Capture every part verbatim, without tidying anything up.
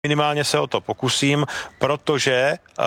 Minimálně se o to pokusím, protože uh,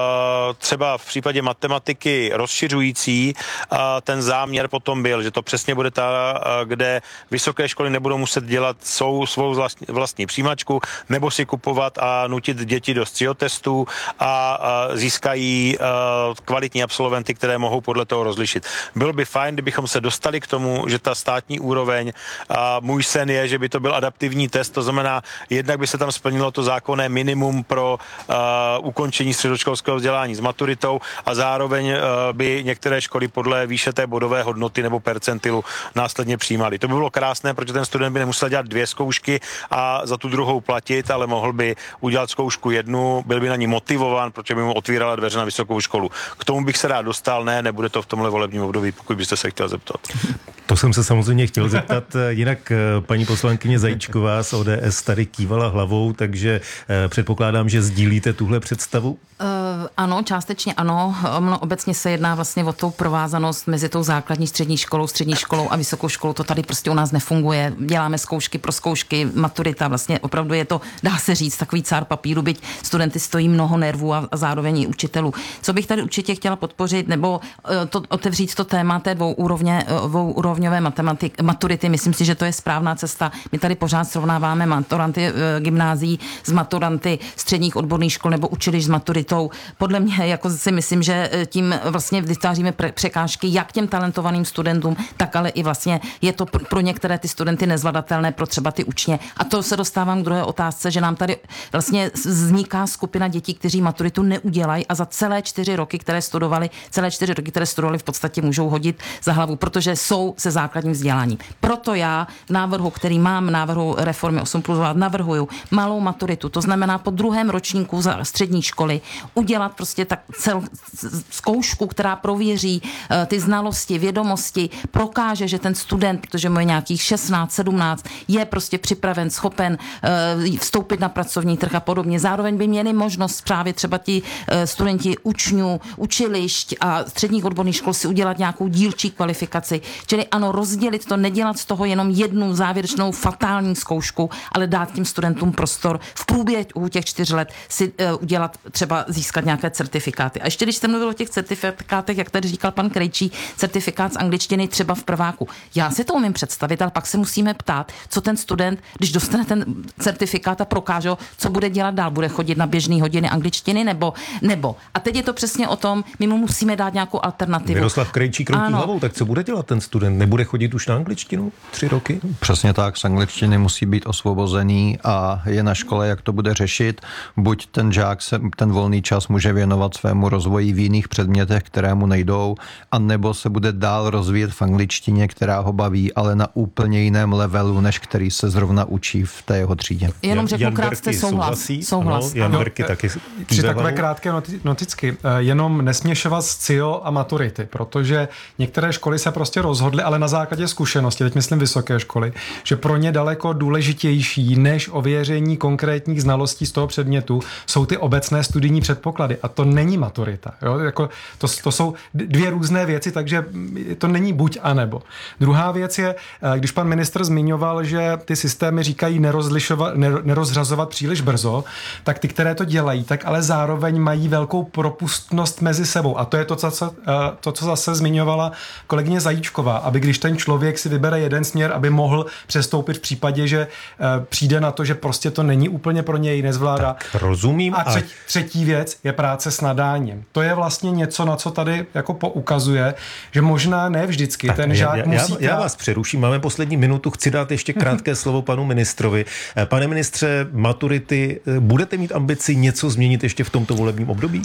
třeba v případě matematiky rozšiřující uh, ten záměr potom byl, že to přesně bude ta, uh, kde vysoké školy nebudou muset dělat svou, svou vlastní, vlastní přijímačku nebo si kupovat a nutit děti do střihotestů a uh, získají uh, kvalitní absolventy, které mohou podle toho rozlišit. Bylo by fajn, kdybychom se dostali k tomu, že ta státní úroveň, uh, můj sen je, že by to byl adaptivní test, to znamená, jednak by se tam splnilo to zákonné minimum pro uh, ukončení středoškolského vzdělání s maturitou a zároveň uh, by některé školy podle výše té bodové hodnoty nebo percentilu následně přijímaly. To by bylo krásné, protože ten student by nemusel dělat dvě zkoušky a za tu druhou platit, ale mohl by udělat zkoušku jednu, byl by na ní motivován, protože by mu otvírala dveře na vysokou školu. K tomu bych se rád dostal, ne, nebude to v tomhle volebním období, pokud byste se chtěl zeptat. To jsem se samozřejmě chtěl zeptat, jinak paní poslankyně Zajíčková z O D S tady kývala hlavou, takže předpokládám, že sdílíte tuhle představu? Uh, ano, částečně ano. Ono obecně se jedná vlastně o tou provázanost mezi tou základní střední školou, střední školou a vysokou školou. To tady prostě u nás nefunguje. Děláme zkoušky pro zkoušky, maturita, vlastně opravdu je to, dá se říct, takový cár papíru, byť studenty stojí mnoho nervů a, a zároveň i učitelů. Co bych tady určitě chtěla podpořit, nebo uh, to, otevřít to téma té dvouúrovně, uh, dvouúrovňové matematik, maturity, myslím si, že to je správná cesta. My tady pořád srovnáváme maturanty uh, gymnázií s maturanty středních odborných škol nebo učilišť s maturitou. Podle mě jako si myslím, že tím vlastně vytváříme překážky jak těm talentovaným studentům, tak ale i vlastně je to pro některé ty studenty nezvladatelné, pro třeba ty učně. A to se dostávám k druhé otázce, že nám tady vlastně vzniká skupina dětí, kteří maturitu neudělají a za celé čtyři roky, které studovali, celé čtyři roky, které studovali, v podstatě můžou hodit za hlavu, protože jsou se základním vzděláním. Proto já v návrhu, který mám, návrhu reformy osm plus, navrhuju malou maturitu, to znamená po druhém ročníku za střední školy udělat prostě tak cel, zkoušku, která prověří uh, ty znalosti, vědomosti, prokáže, že ten student, protože mu je nějakých šestnáct, sedmnáct, je prostě připraven, schopen uh, vstoupit na pracovní trh a podobně. Zároveň by měli možnost právě třeba ti uh, studenti učňů, učilišť a středních odborných škol si udělat nějakou dílčí kvalifikaci. Čili ano, rozdělit to, nedělat z toho jenom jednu závěrečnou fatální zkoušku, ale dát těm studentům prostor v průběhu těch čtyř let si uh, udělat třeba získat nějaké certifikáty. A ještě když jste mluvil o těch certifikátech, jak tady říkal pan Krejčí, certifikát z angličtiny třeba v prváku. Já si to umím představit, ale pak se musíme ptát, co ten student, když dostane ten certifikát a prokáže, co bude dělat dál, bude chodit na běžné hodiny angličtiny nebo nebo. A teď je to přesně o tom, my mu musíme dát nějakou alternativu. Miroslav Krejčí kroutí hlavou, tak co bude dělat ten student? Nebude chodit už na angličtinu tři roky? Přesně tak, z angličtiny musí být osvobozený a je na škole, jak to bude řešit. Buď ten žák se ten volný čas může věnovat svému rozvoji v jiných předmětech, které mu nejdou, anebo se bude dál rozvíjet v angličtině, která ho baví, ale na úplně jiném levelu, než který se zrovna učí v té jeho třídě. Jenom řeknu krátce souhlas. souhlas. Ano, Jan no, Berky taky. Tři takové krátké noticky. Jenom nesměšovat s C I O a maturity, protože některé školy se prostě rozhodly, ale na základě zkušenosti, teď myslím vysoké školy, že pro ně daleko důležitější než ověření konkrétních znalostí z toho předmětu jsou ty obecné studijní předpoklady a to není maturita. Jo? Jako to, to jsou dvě různé věci, takže to není buď a nebo. Druhá věc je, když pan ministr zmiňoval, že ty systémy říkají nerozlišovat, nerozřazovat příliš brzo, tak ty, které to dělají, tak ale zároveň mají velkou propustnost mezi sebou. A to je to, co, to, co zase zmiňovala kolegyně Zajíčková, aby když ten člověk si vybere jeden směr, aby mohl přestoupit v případě, že přijde na to, že prostě to není úplně pro něj, nezvládá. Tak rozumím. A třetí, třetí věc je práce s nadáním. To je vlastně něco, na co tady jako poukazuje, že možná ne vždycky tak ten žák já, musí... Já, já vás přeruším, máme poslední minutu, chci dát ještě krátké slovo panu ministrovi. Pane ministře, maturity, budete mít ambici něco změnit ještě v tomto volebním období?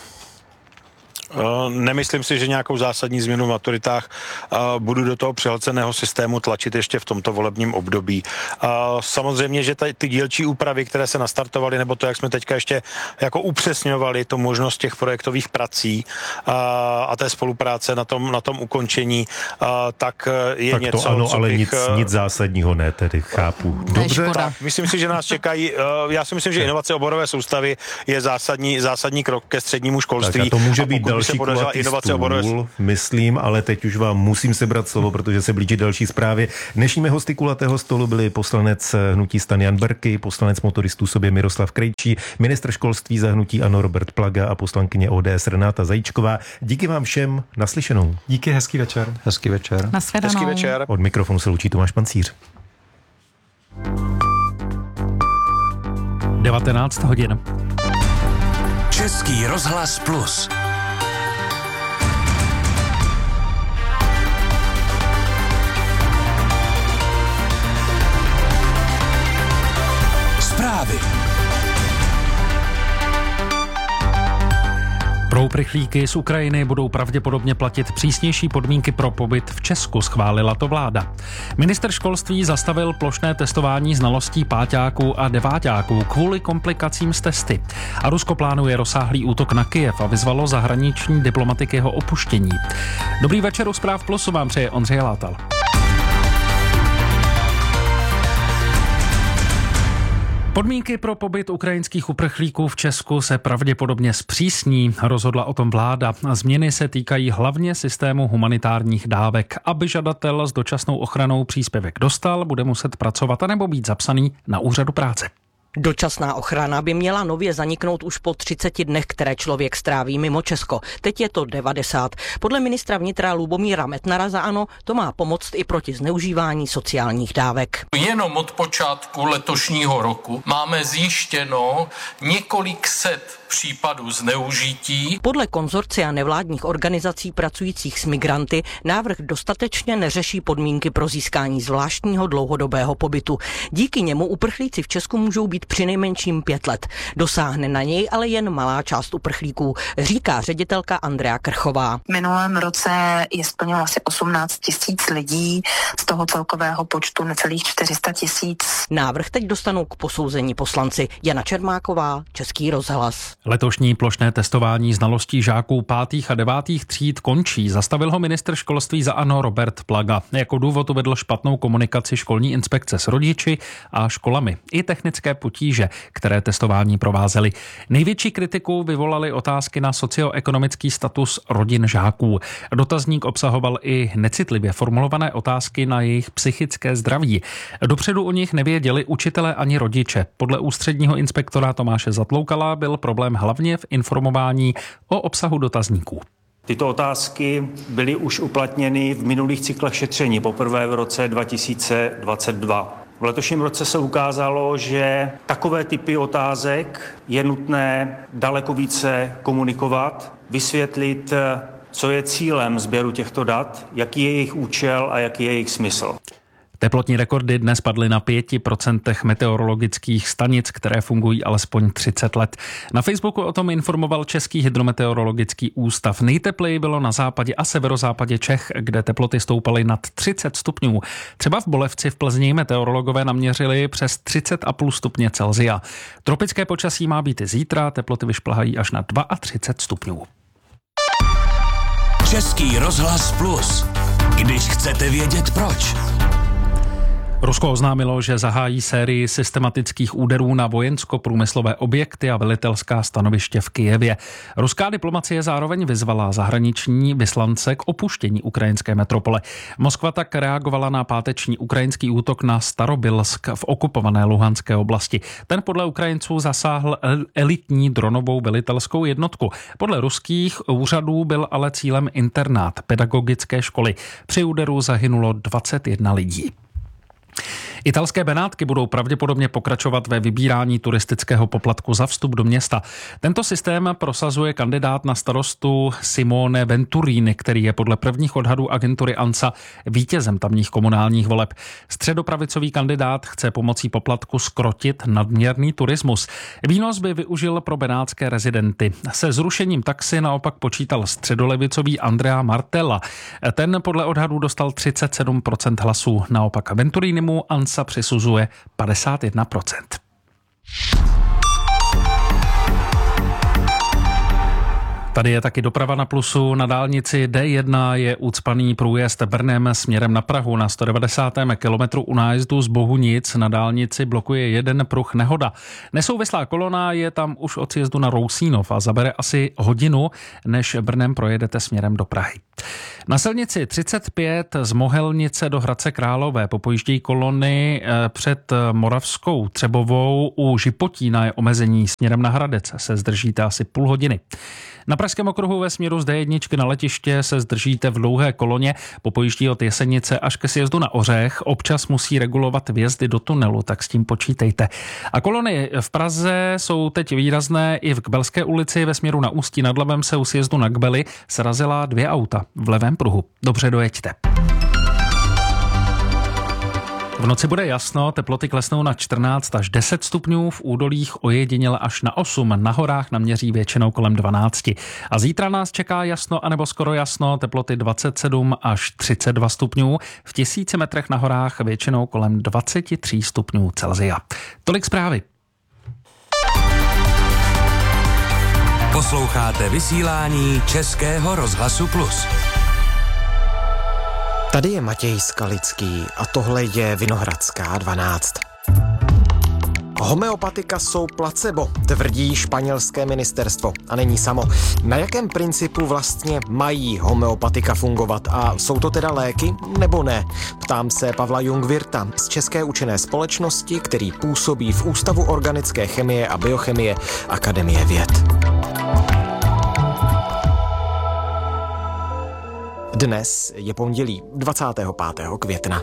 Nemyslím si, že nějakou zásadní změnu v maturitách budu do toho přehlceného systému tlačit ještě v tomto volebním období. Samozřejmě, že ty dílčí úpravy, které se nastartovaly, nebo to, jak jsme teďka ještě jako upřesňovali, to možnost těch projektových prací a té spolupráce na tom, na tom ukončení, tak je tak něco, to ano, co ale bych... nic, nic zásadního ne, tedy chápu. Dobře. Tak, myslím si, že nás čekají, já si myslím, že inovace oborové soustavy je zásadní, zásadní krok ke střednímu školství. Tak a to může být další se podařila inovace oboru. Myslím, ale teď už vám musím sebrat slovo, protože se blíží další zprávy. Dnešními hosty kulatého stolu byli poslanec hnutí STAN Jan Berki, poslanec Motoristů sobě Miroslav Krejčí, ministr školství za hnutí ANO Robert Plaga a poslankyně O D S Renáta Zajíčková. Díky vám všem, naslyšenou. Díky, hezký večer. Hezký večer. Nashledanou. Hezký večer. Od mikrofonu se loučí Tomáš Pancíř. devatenáct hodin. Český rozhlas plus. Zprávy. Pro uprchlíky z Ukrajiny budou pravděpodobně platit přísnější podmínky pro pobyt v Česku, schválila to vláda. Ministr školství zastavil plošné testování znalostí páťáků a deváťáků kvůli komplikacím s testy. A Rusko plánuje rozsáhlý útok na Kyjev a vyzvalo zahraniční diplomaty k jeho opuštění. Dobrý večer u Zpráv Plusu vám přeje Ondřej Látal. Podmínky pro pobyt ukrajinských uprchlíků v Česku se pravděpodobně zpřísní, rozhodla o tom vláda. Změny se týkají hlavně systému humanitárních dávek. Aby žadatel s dočasnou ochranou příspěvek dostal, bude muset pracovat anebo být zapsaný na úřadu práce. Dočasná ochrana by měla nově zaniknout už po třiceti dnech, které člověk stráví mimo Česko. Teď je to devadesát. Podle ministra vnitra Lubomíra Metnara za ANO to má pomoct i proti zneužívání sociálních dávek. Jenom od počátku letošního roku máme zjištěno několik set případů zneužití. Podle konzorcia nevládních organizací pracujících s migranty návrh dostatečně neřeší podmínky pro získání zvláštního dlouhodobého pobytu. Díky němu uprchlíci v Česku můžou být přinejmenším pět let. Dosáhne na něj ale jen malá část uprchlíků, říká ředitelka Andrea Krchová. V minulém roce je splnilo asi osmnáct tisíc lidí, z toho celkového počtu necelých čtyři sta tisíc. Návrh teď dostanou k posouzení poslanci. Jana Čermáková, Český rozhlas. Letošní plošné testování znalostí žáků pátých a devátých tříd končí. Zastavil ho ministr školství za ANO Robert Plaga. Jako důvod uvedl špatnou komunikaci školní inspekce s rodiči a školami. I technické potíže, které testování provázely. Největší kritiku vyvolaly otázky na socioekonomický status rodin žáků. Dotazník obsahoval i necitlivě formulované otázky na jejich psychické zdraví. Dopředu o nich nevěděli učitelé ani rodiče. Podle ústředního inspektora Tomáše Zatloukala byl problém hlavně v informování o obsahu dotazníků. Tyto otázky byly už uplatněny v minulých cyklech šetření, poprvé v roce dva tisíce dvacet dva. V letošním roce se ukázalo, že takové typy otázek je nutné daleko více komunikovat, vysvětlit, co je cílem sběru těchto dat, jaký je jejich účel a jaký je jejich smysl. Teplotní rekordy dnes padly na pěti procentech meteorologických stanic, které fungují alespoň třicet let. Na Facebooku o tom informoval Český hydrometeorologický ústav. Nejtepleji bylo na západě a severozápadě Čech, kde teploty stoupaly nad třicet stupňů. Třeba v Bolevci v Plzni meteorologové naměřili přes třicet a půl stupně Celsia. Tropické počasí má být i zítra, teploty vyšplhají až na třicet dva stupňů. Český rozhlas plus. Když chcete vědět proč. Rusko oznámilo, že zahájí sérii systematických úderů na vojensko-průmyslové objekty a velitelská stanoviště v Kyjevě. Ruská diplomacie zároveň vyzvala zahraniční vyslance k opuštění ukrajinské metropole. Moskva tak reagovala na páteční ukrajinský útok na Starobylsk v okupované Luhanské oblasti. Ten podle Ukrajinců zasáhl elitní dronovou velitelskou jednotku. Podle ruských úřadů byl ale cílem internát pedagogické školy. Při úderu zahynulo dvacet jedna lidí. Italské Benátky budou pravděpodobně pokračovat ve vybírání turistického poplatku za vstup do města. Tento systém prosazuje kandidát na starostu Simone Venturini, který je podle prvních odhadů agentury ANSA vítězem tamních komunálních voleb. Středopravicový kandidát chce pomocí poplatku skrotit nadměrný turismus. Výnos by využil pro benátské rezidenty. Se zrušením taxi naopak počítal středolevicový Andrea Martella. Ten podle odhadů dostal třicet sedm procent hlasů. Naopak Venturinimu ANSA přisuzuje padesát jedna procent. Tady je taky doprava na plusu. Na dálnici D jedna je ucpaný průjezd Brnem směrem na Prahu. Na sto devadesátém kilometru u nájezdu z Bohunic na dálnici blokuje jeden pruh nehoda. Nesouvislá kolona je tam už od sjezdu na Rousínov a zabere asi hodinu, než Brnem projedete směrem do Prahy. Na silnici třicet pět z Mohelnice do Hradce Králové popojíždějí kolony před Moravskou Třebovou. U Žipotína je omezení směrem na Hradec. Se zdržíte asi půl hodiny. Na Pražském okruhu ve směru z D jedna na letiště se zdržíte v dlouhé koloně. Popojíždí od Jesenice až ke sjezdu na Ořech. Občas musí regulovat vjezdy do tunelu, tak s tím počítejte. A kolony v Praze jsou teď výrazné i v Kbelské ulici. Ve směru na Ústí nad Labem se u sjezdu na Kbely srazila dvě auta v levém pruhu. Dobře dojeďte. V noci bude jasno, teploty klesnou na čtrnáct až deset stupňů, v údolích ojediněle až na osm, na horách naměří většinou kolem dvanáct. A zítra nás čeká jasno anebo skoro jasno, teploty dvacet sedm až třicet dva stupňů, v tisíci metrech na horách většinou kolem dvacet tři stupňů Celsia. Tolik zprávy. Posloucháte vysílání Českého rozhlasu Plus. Tady je Matěj Skalický a tohle je Vinohradská dvanáct. Homeopatika jsou placebo, tvrdí španělské ministerstvo. A není samo. Na jakém principu vlastně mají homeopatika fungovat? A jsou to teda léky nebo ne? Ptám se Pavla Jungwirta z České učené společnosti, který působí v Ústavu organické chemie a biochemie Akademie věd. Dnes je pondělí dvacátého pátého května.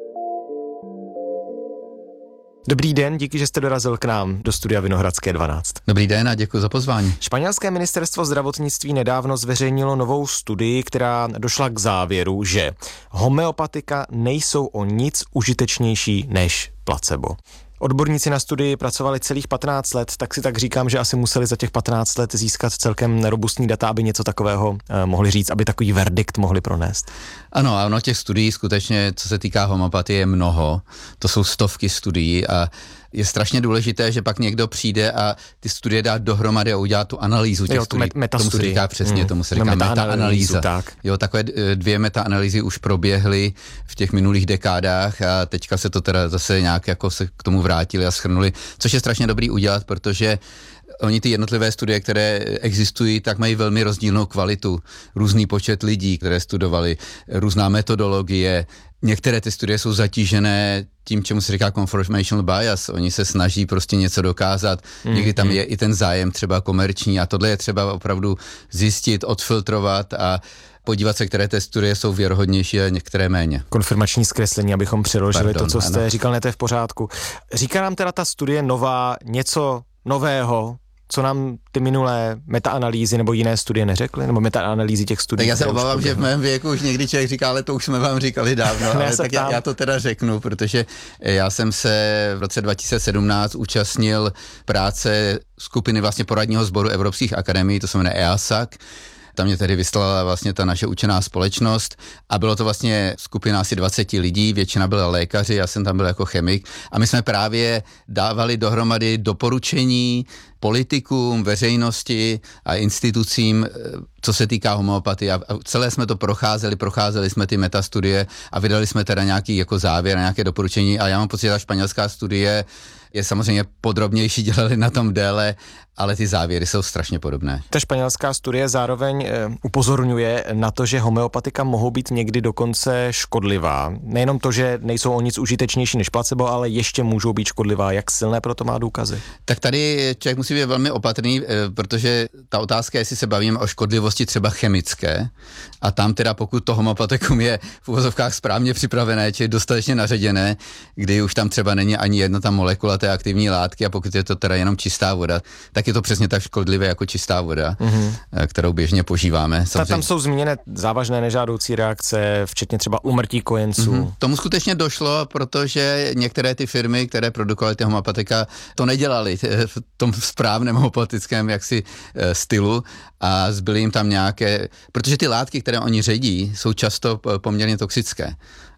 Dobrý den, díky, že jste dorazil k nám do studia Vinohradské dvanáct. Dobrý den a děkuji za pozvání. Španělské ministerstvo zdravotnictví nedávno zveřejnilo novou studii, která došla k závěru, že homeopatika nejsou o nic užitečnější než placebo. Odborníci na studii pracovali celých patnáct let, tak si tak říkám, že asi museli za těch patnáct let získat celkem robustní data, aby něco takového eh, mohli říct, aby takový verdikt mohli pronést. Ano, a ono těch studií skutečně, co se týká homeopatie, je mnoho. To jsou stovky studií a je strašně důležité, že pak někdo přijde a ty studie dá dohromady a udělá tu analýzu těch jo, studií. Tomu se říká přesně, hmm. tomu se říká no, metaanalýza. Tak. Jo, takové dvě metaanalýzy už proběhly v těch minulých dekádách a teďka se to teda zase nějak jako se k tomu vrátili a shrnuli, což je strašně dobrý udělat, protože oni ty jednotlivé studie, které existují, tak mají velmi rozdílnou kvalitu. Různý počet lidí, které studovali, různá metodologie. Některé ty studie jsou zatížené tím, čemu se říká confirmational bias. Oni se snaží prostě něco dokázat. Mm, Někdy tam mm. je i ten zájem třeba komerční a tohle je třeba opravdu zjistit, odfiltrovat a podívat se, které ty studie jsou věrohodnější a některé méně. Konfirmační zkreslení, abychom přeložili Pardon, to, co jste ano. říkal, ne, to je v pořádku. Říká nám teda ta studie nová něco nového, co nám ty minulé metaanalýzy nebo jiné studie neřekly? Nebo metaanalýzy těch studií? Tak já se obávám, že v mém věku už někdy člověk říká, ale to už jsme vám říkali dávno. Ale tak já, já to teda řeknu, protože já jsem se v roce dva tisíce sedmnáct účastnil práce skupiny vlastně poradního sboru Evropských akademií, to se jmenuje E A S A C. Tam mě tedy vyslala vlastně ta naše učená společnost a bylo to vlastně skupina asi dvacet lidí, většina byla lékaři, já jsem tam byl jako chemik a my jsme právě dávali dohromady doporučení politikům, veřejnosti a institucím, co se týká homeopatie. A celé jsme to procházeli, procházeli jsme ty metastudie a vydali jsme teda nějaký jako závěr, nějaké doporučení a já mám pocit, že ta španělská studie je samozřejmě podrobnější, dělali na tom déle, ale ty závěry jsou strašně podobné. Ta španělská studie zároveň e, upozorňuje na to, že homeopatika mohou být někdy dokonce škodlivá. Nejenom to, že nejsou o nic užitečnější než placebo, ale ještě můžou být škodlivá. Jak silné proto má důkazy? Tak tady člověk musí být velmi opatrný, e, protože ta otázka je, jestli se bavíme o škodlivosti třeba chemické a tam teda pokud to homeopatikum je v uvozovkách správně připravené, či dostatečně naředěné, kdy už tam třeba není ani jedna ta molekula té aktivní látky a pokud je to teda jenom čistá voda, tak je to přesně tak škodlivé jako čistá voda, mm-hmm. kterou běžně požíváme. Samozřejmě. Tam jsou zmíněné závažné nežádoucí reakce, včetně třeba úmrtí kojenců. Mm-hmm. Tomu skutečně došlo, protože některé ty firmy, které produkovaly ty homeopatika, to nedělali v tom správném homeopatickém jaksi stylu a zbyly jim tam nějaké, protože ty látky, které oni ředí, jsou často poměrně toxické.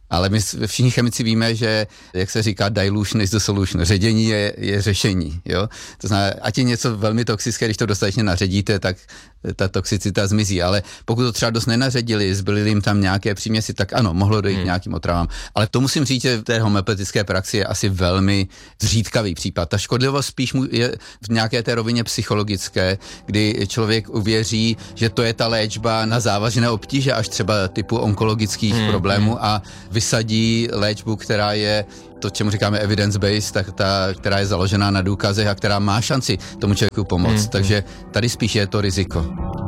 Ale my všichni chemici víme, že, jak se říká, dilution is the solution. Ředění je, je řešení. Jo? To znamená, ať je něco velmi toxické, když to dostatečně naředíte, tak ta toxicita zmizí. Ale pokud to třeba dost nenaředili, zbyly jim tam nějaké příměsi, tak ano, mohlo dojít hmm. nějakým otravám. Ale to musím říct, že v té homeopatické praxi je asi velmi zřídkavý případ. Ta škodlivost spíš je v nějaké té rovině psychologické, kdy člověk uvěří, že to je ta léčba na závažné obtíže, až třeba typu onkologických hmm. problémů a vysadí léčbu, která je to, čemu říkáme evidence-based, tak ta, která je založená na důkazech a která má šanci tomu člověku pomoct. Hmm. Takže tady spíš je to riziko.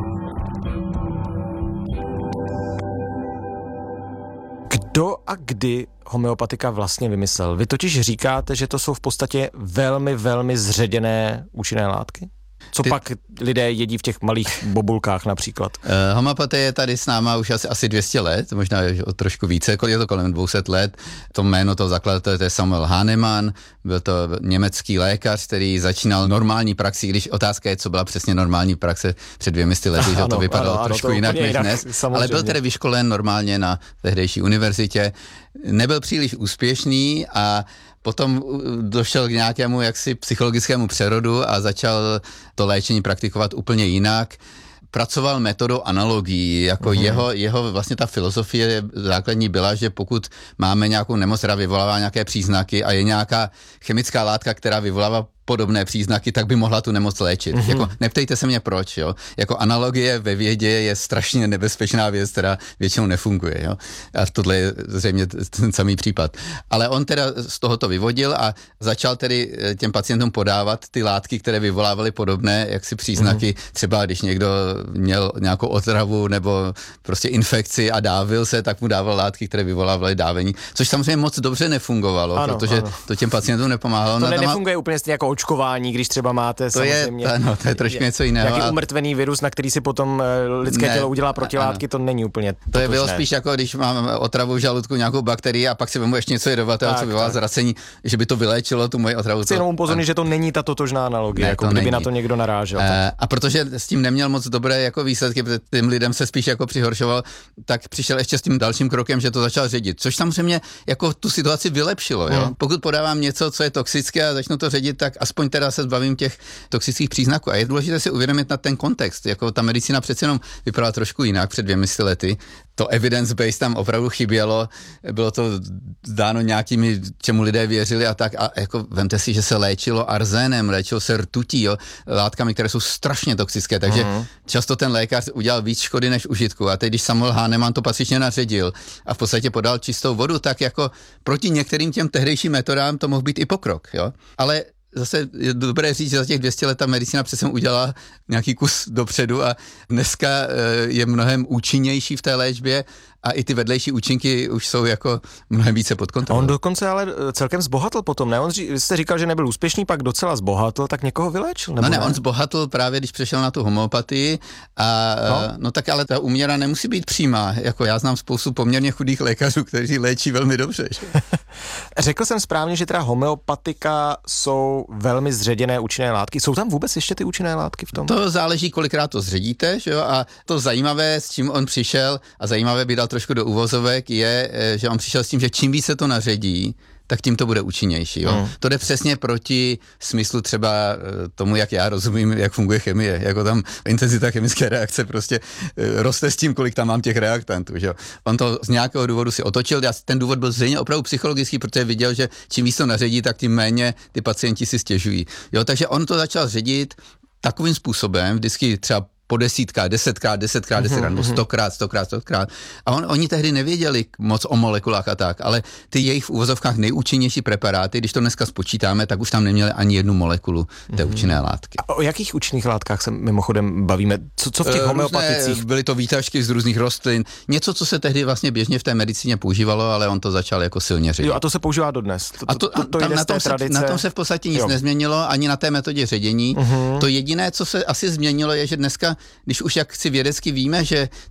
Kdo a kdy homeopatika vlastně vymyslel? Vy totiž říkáte, že to jsou v podstatě velmi, velmi zředěné účinné látky? Co Ty... pak lidé jedí v těch malých bobulkách například? Uh, homeopatie je tady s náma už asi, asi dvě stě let, možná o trošku více, je to kolem dvě stě let. To jméno toho zakladatele je Samuel Hahnemann, byl to německý lékař, který začínal normální praxi, když otázka je, co byla přesně normální praxe před dvěmi sty lety, že to vypadalo ano, trošku ano, to jinak než jinak, dnes, samozřejmě. Ale byl tedy vyškolen normálně na tehdejší univerzitě, nebyl příliš úspěšný a potom došel k nějakému jaksi psychologickému přerodu a začal to léčení praktikovat úplně jinak. Pracoval metodou analogií, jako mm. jeho, jeho vlastně ta filozofie základní byla, že pokud máme nějakou nemoc, která vyvolává nějaké příznaky a je nějaká chemická látka, která vyvolává podobné příznaky, tak by mohla tu nemoc léčit. Mm-hmm. Jako, neptejte se mě proč, jo. Jako analogie ve vědě je strašně nebezpečná věc, která většinou nefunguje, jo. A tohle je zřejmě ten samý případ. Ale on teda z tohoto vyvodil a začal tedy těm pacientům podávat ty látky, které vyvolávaly podobné jaksi příznaky. Mm-hmm. Třeba když někdo měl nějakou otravu nebo prostě infekci a dávil se, tak mu dával látky, které vyvolávaly dávení. Což samozřejmě moc dobře nefungovalo, ano, protože ano. to těm pacientům nepomáhalo. To ne, nefunguje úplně stejně jako očkování, když třeba máte to samozřejmě... Je, no, to je trošku něco jiného. Nějaký umrtvený virus, na který si potom lidské ne, tělo udělá protilátky, ano. To není úplně... To je bylo spíš jako, když mám otravu v žaludku, nějakou bakterii a pak si vemu ještě něco jedovatého, co vyvolá zvracení, že by to vyléčilo tu moji otravu. Chci jenom upozornit, že to není ta totožná analogie, ne, jako kdyby není. Na to někdo narážel. Uh, a protože s tím neměl moc dobré jako výsledky, protože tím lidem se spíš jako přihoršoval, tak přišel ještě s tím dalším krokem, že to začal ředit, což samozřejmě jako tu situaci vylepšilo. Hmm. Jo? Pokud podávám něco, co je toxické a začnu to ředit, tak aspoň teda se zbavím těch toxických příznaků. A je důležité si uvědomit na ten kontext. Jako ta medicína přece jenom vypadala trošku jinak před dvěmi sty lety. To evidence-based tam opravdu chybělo. Bylo to dáno nějakými, čemu lidé věřili a tak. A jako vemte si, že se léčilo arzénem, léčilo se rtutí, jo, látkami, které jsou strašně toxické. Takže uh-huh. často ten lékař udělal víc škody než užitku. A teď, když Samuel Hahnemann to patřičně naředil a v podstatě podal čistou vodu, tak jako proti některým těm tehdejším metodám to mohl být i pokrok. Jo? Ale zase je dobré říct, že za těch dvě stě let ta medicína přece udělala nějaký kus dopředu a dneska je mnohem účinnější v té léčbě a i ty vedlejší účinky už jsou jako mnohem více pod kontrolou. On dokonce ale celkem zbohatl potom, ne? On ří, jste říkal, že nebyl úspěšný, pak docela zbohatl, tak někoho vyléčil, nebo No ne, ne, on zbohatl právě, když přešel na tu homeopatii a no. no tak ale ta úměra nemusí být přímá. Jako já znám spoustu poměrně chudých lékařů, kteří léčí velmi dobře. Řekl jsem správně, že teda homeopatika jsou velmi zředěné účinné látky. Jsou tam vůbec ještě ty účinné látky v tom? To záleží, kolikrát to zředíte, že jo? A to zajímavé, s čím on přišel, a zajímavé by dal trošku do uvozovek, je, že on přišel s tím, že čím více to naředí, tak tím to bude účinnější. Jo? Mm. To jde přesně proti smyslu třeba tomu, jak já rozumím, jak funguje chemie. Jako tam intenzita chemické reakce prostě roste s tím, kolik tam mám těch reaktantů. Že jo? On to z nějakého důvodu si otočil. Ten důvod byl zřejmě opravdu psychologický, protože viděl, že čím víc to naředí, tak tím méně ty pacienti si stěžují. Jo? Takže on to začal ředit takovým způsobem, vždycky třeba po desítkách, desetkrát, desetkrát, desetkrát, nebo stokrát, stokrát, stokrát. A on, oni tehdy nevěděli moc o molekulách a tak, ale ty jejich v úvozovkách nejúčinnější preparáty, když to dneska spočítáme, tak už tam neměli ani jednu molekulu té účinné látky. A o jakých účinných látkách se mimochodem bavíme? Co, co v těch homeopaticích? Byly to výtažky z různých rostlin, něco, co se tehdy vlastně běžně v té medicíně používalo, ale on to začal jako silně ředit. Jo, a to se používá dodnes. To, a to, to, to tam na, tom se, na tom se v podstatě nic jo. nezměnilo, ani na té metodě ředění. Uh-huh. To jediné, co se asi změnilo, je, že dneska, když už jak si vědecky víme, že ty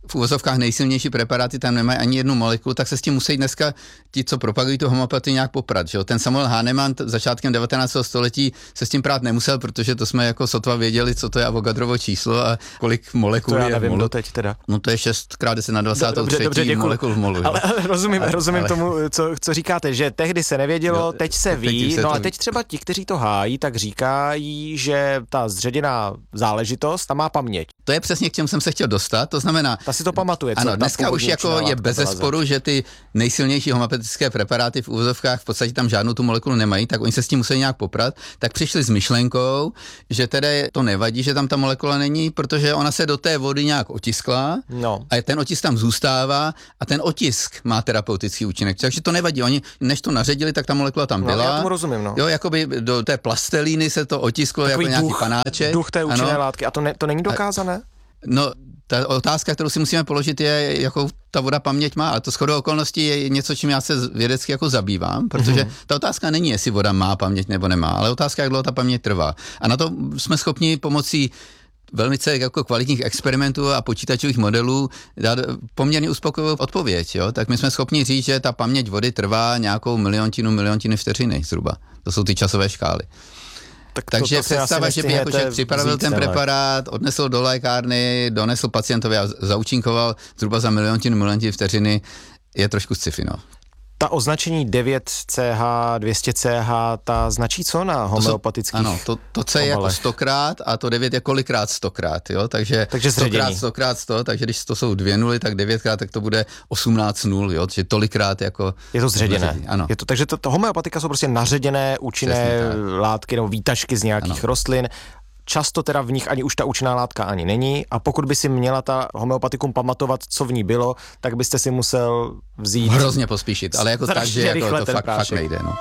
v uvozovkách nejsilnější preparáty tam nemají ani jednu molekulu, tak se s tím musí dneska ti, co propagují tu homeopatii, nějak poprat. Že jo? Ten Samuel Hahnemann začátkem devatenáctého století se s tím prát nemusel, protože to jsme jako sotva věděli, co to je Avogadrovo číslo a kolik molekul to já je nevím v molu. doteď teda. No to je šest krát deset na dvacátou třetí Dobře, dobře, molekul v molu. Ale, ale rozumím, ale, rozumím ale... tomu, co, co říkáte, že tehdy se nevědělo, jo, teď se ví, teď se no a teď třeba ti, kteří to hájí, tak říkají, že ta zředěná záležitost, ta má paměť. To je přesně k čemu jsem se chtěl dostat, to znamená... Ta si to pamatuje. Ano, dneska už jako je bezesporu, že ty nejsilnější homeopatické preparáty v úvozovkách v podstatě tam žádnou tu molekulu nemají, tak oni se s tím museli nějak poprat, tak přišli s myšlenkou, že tedy to nevadí, že tam ta molekula není, protože ona se do té vody nějak otiskla no. a ten otisk tam zůstává a ten otisk má terapeutický účinek, takže to nevadí. Oni, než to naředili, tak ta molekula tam byla. No, já tomu rozumím, no. Jo, jakoby do té plastelíny se to otisklo takový jako nějaký duch, panáček. Duch té účinné ano. látky. A to, ne, to není dokázané? No, ta otázka, kterou si musíme položit, je, jakou ta voda paměť má. A to shodou okolností je něco, čím já se vědecky jako zabývám, protože ta otázka není, jestli voda má paměť nebo nemá, ale otázka, jak dlouho ta paměť trvá. A na to jsme schopni pomocí velmi jako kvalitních experimentů a počítačových modelů dát poměrně uspokojivou odpověď. Jo? Tak my jsme schopni říct, že ta paměť vody trvá nějakou miliontinu, miliontiny vteřiny zhruba. To jsou ty časové škály. Tak Takže to, to představa, že by jakože připravil ten preparát, odnesl do lékárny, donesl pacientovi a zaúčinkoval zhruba za miliontinu, miliontiny vteřiny, je trošku sci-fi, no. Ta označení devět C H, dvě stě C H, ta značí co na homeopatických Ano, to, to C je jako stokrát a to devět je kolikrát stokrát, jo, takže, takže stokrát stokrát sto, takže když to jsou dvě nuly, tak devětkrát, tak to bude osmnáct nul, jo, takže tolikrát jako... Je to zředěné. Ano. Je to, takže to, to homeopatika jsou prostě naředěné účinné látky nebo výtažky z nějakých ano. rostlin. Často teda v nich ani už ta účinná látka ani není a pokud by si měla ta homeopatikum pamatovat, co v ní bylo, tak byste si musel vzít... Hrozně pospíšit, ale jako tak, že jako to fakt, fakt nejde, no.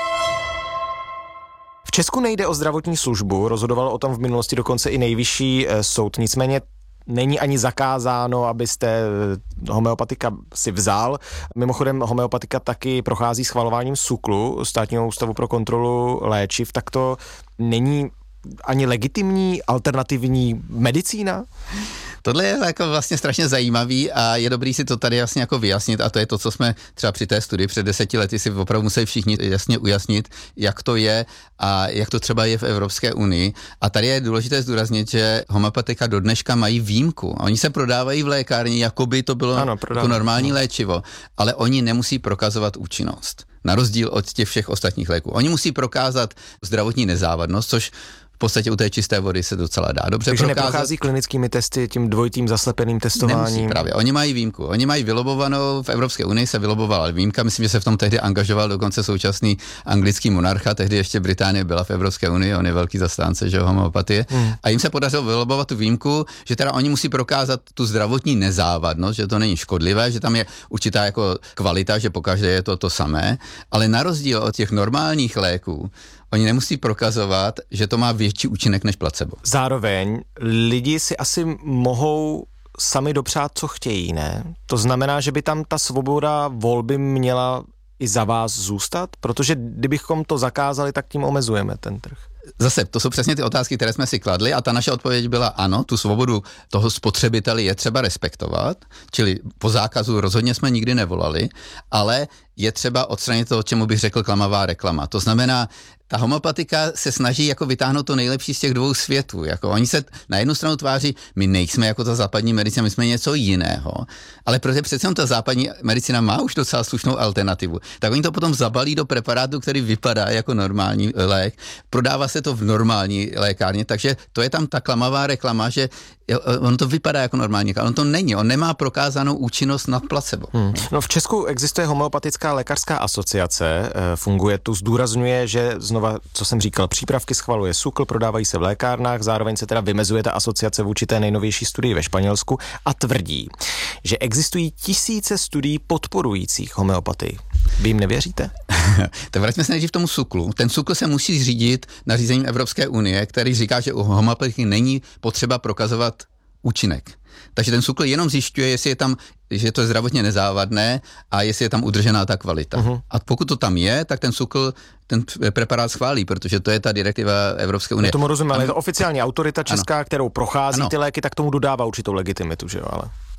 V Česku nejde o zdravotní službu, rozhodoval o tom v minulosti dokonce i nejvyšší soud, nicméně není ani zakázáno, abyste homeopatika si vzal. Mimochodem homeopatika taky prochází schvalováním SÚKLu, Státního ústavu pro kontrolu léčiv, tak to není ani legitimní alternativní medicína? Tohle je jako vlastně strašně zajímavý a je dobrý si to tady jasně jako vyjasnit a to je to, co jsme třeba při té studii před deseti lety si opravdu museli všichni jasně ujasnit, jak to je a jak to třeba je v Evropské unii. A tady je důležité zdůraznit, že homeopatika do dneška mají výjimku. Oni se prodávají v lékárně, jako by to bylo ano, jako normální no. léčivo, ale oni nemusí prokazovat účinnost. Na rozdíl od těch všech ostatních léků. Oni musí prokázat zdravotní nezávadnost, což v podstatě u té čisté vody se docela dá dobře Takže prokázat. neprochází klinickými testy, tím dvojitým zaslepeným testováním. Nemusí právě. Oni mají výjimku. Oni mají vylobovanou, v Evropské unii se vylobovala výjimka, myslím, že se v tom tehdy angažoval dokonce současný anglický monarcha, tehdy ještě Británie byla v Evropské unii, on je velký zastánce, že homeopatie. Hmm. A jim se podařilo vylobovat tu výjimku, že teda oni musí prokázat tu zdravotní nezávadnost, že to není škodlivé, že tam je určitá jako kvalita, že pokaždé je to to samé, ale na rozdíl od těch normálních léků oni nemusí prokazovat, že to má větší účinek než placebo. Zároveň lidi si asi mohou sami dopřát, co chtějí, ne? To znamená, že by tam ta svoboda volby měla i za vás zůstat? Protože kdybychom to zakázali, tak tím omezujeme ten trh. Zase, to jsou přesně ty otázky, které jsme si kladli a ta naše odpověď byla ano, tu svobodu toho spotřebitele je třeba respektovat, čili po zákazu rozhodně jsme nikdy nevolali, ale je třeba odstranit to, čemu bych řekl klamavá reklama. To znamená, ta homeopatika se snaží jako vytáhnout to nejlepší z těch dvou světů. Jako oni se na jednu stranu tváří, my nejsme jako ta západní medicína, my jsme něco jiného, ale protože přece ta západní medicína má už docela slušnou alternativu, tak oni to potom zabalí do preparátu, který vypadá jako normální lék, prodává se to v normální lékárně, takže to je tam ta klamavá reklama, že on to vypadá jako normální, ale on to není, on nemá prokázanou účinnost nad placebo. Hmm. No v Česku existuje homeopatická lékařská asociace, funguje tu, zdůrazňuje, že znova, co jsem říkal, přípravky schvaluje SÚKL, prodávají se v lékárnách, zároveň se teda vymezuje ta asociace vůči té nejnovější studii ve Španělsku a tvrdí, že existují tisíce studií podporujících homeopatii. Vy jim nevěříte? Tak vraťme se nejdřív k tomu SÚKLu. Ten SÚKL se musí řídit nařízením Evropské unie, který říká, že u homeopatiky není potřeba prokazovat účinek. Takže ten SÚKL jenom zjišťuje, jestli je tam, že to je zdravotně nezávadné a jestli je tam udržená ta kvalita. Uh-huh. A pokud to tam je, tak ten SÚKL ten preparát schválí, protože to je ta direktiva Evropské unie. Já tomu rozumím, ale je to oficiální autorita česká, ano. kterou prochází ano. ty léky, tak tomu dodává určitou legitimitu, že jo, ale...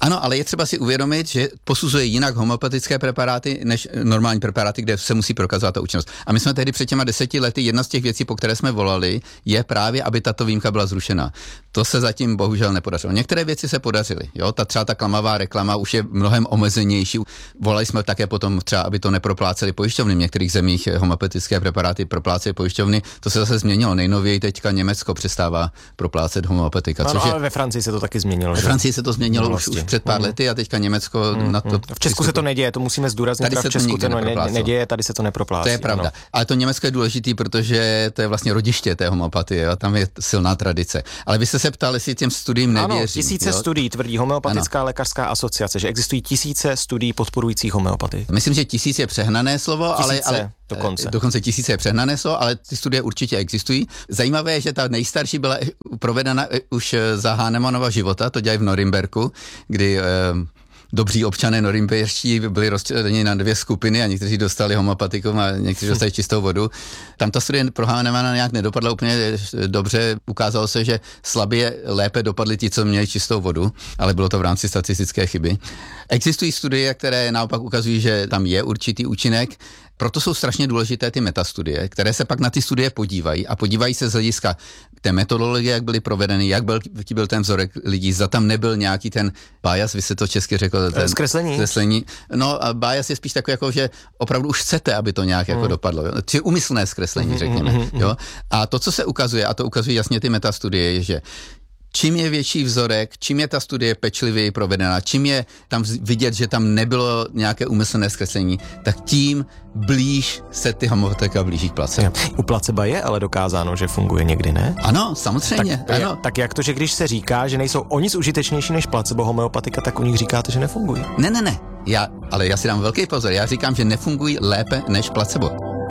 Ano, ale je třeba si uvědomit, že posuzuje jinak homeopatické preparáty než normální preparáty, kde se musí prokazovat ta účinnost. A my jsme tehdy před těma deseti lety, jedna z těch věcí, po které jsme volali, je právě, aby tato výjimka byla zrušena. To se zatím bohužel nepodařilo. Některé věci se podařily. Jo, ta třeba ta klamavá reklama už je mnohem omezenější. Volali jsme také potom třeba, aby to nepropláceli pojišťovny. V některých zemích homeopatické preparáty proplácejí pojišťovny. To se zase změnilo. Nejnověji teďka Německo přestává proplácet homeopatika. No, což no, je... ale ve Francii se to taky změnilo. Ve že? Francii se to změnilo už, už před pár mm. lety a teďka Německo mm. na to... V Česku se to neděje, to musíme zdůraznit. Tady se v Česku to, to ne, neděje, tady se to neproplácí. To je pravda. Ano. Ale to Německo je důležitý, protože to je vlastně rodiště té homeopatie a tam je silná tradice. Ale vy jste se ptali, jestli těm studiím nevěří. Ano, tisíce jo? studií tvrdí Homeopatická ano. lékařská asociace, že existují tisíce studií podporujících homeopatii. Myslím, že tisíc je přehnané slovo, tisíce, ale, ale dokonce. dokonce tisíce je přehnané slovo, ale ty studie určitě existují. Zajímavé je, že ta nejstarší byla provedena už za Hahnemannova života, to dělají v Norimberku, kdy eh, dobří občané norimberští byli rozděleni na dvě skupiny a někteří dostali homopatikum a někteří dostali čistou vodu. Tam ta studie pro Hahnemanna nějak nedopadla úplně dobře. Ukázalo se, že slabě lépe dopadli ti, co měli čistou vodu, ale bylo to v rámci statistické chyby. Existují studie, které naopak ukazují, že tam je určitý účinek. Proto jsou strašně důležité ty metastudie, které se pak na ty studie podívají a podívají se z hlediska té metodologie, jak byly provedeny, jak byl, byl ten vzorek lidí, zda tam nebyl nějaký ten bias, vy se to česky řekl. Ten zkreslení. zkreslení. No a bias je spíš takový, jako, že opravdu už chcete, aby to nějak mm. jako dopadlo. Jo? Či umyslné zkreslení, řekněme. Mm, jo? A to, co se ukazuje, a to ukazují jasně ty metastudie, je, že čím je větší vzorek, čím je ta studie pečlivěji provedena, čím je tam vidět, že tam nebylo nějaké úmyslné zkreslení, tak tím blíž se ty homeopatika blíží k placebo. U placeba je ale dokázáno, že funguje někdy, ne? Ano, samozřejmě. Tak, ano. tak jak to, že když se říká, že nejsou o nic užitečnější než placebo homeopatika, tak u nich říkáte, že nefungují? Ne, ne, ne. Já, ale já si dám velký pozor. Já říkám, že nefungují lépe než placebo.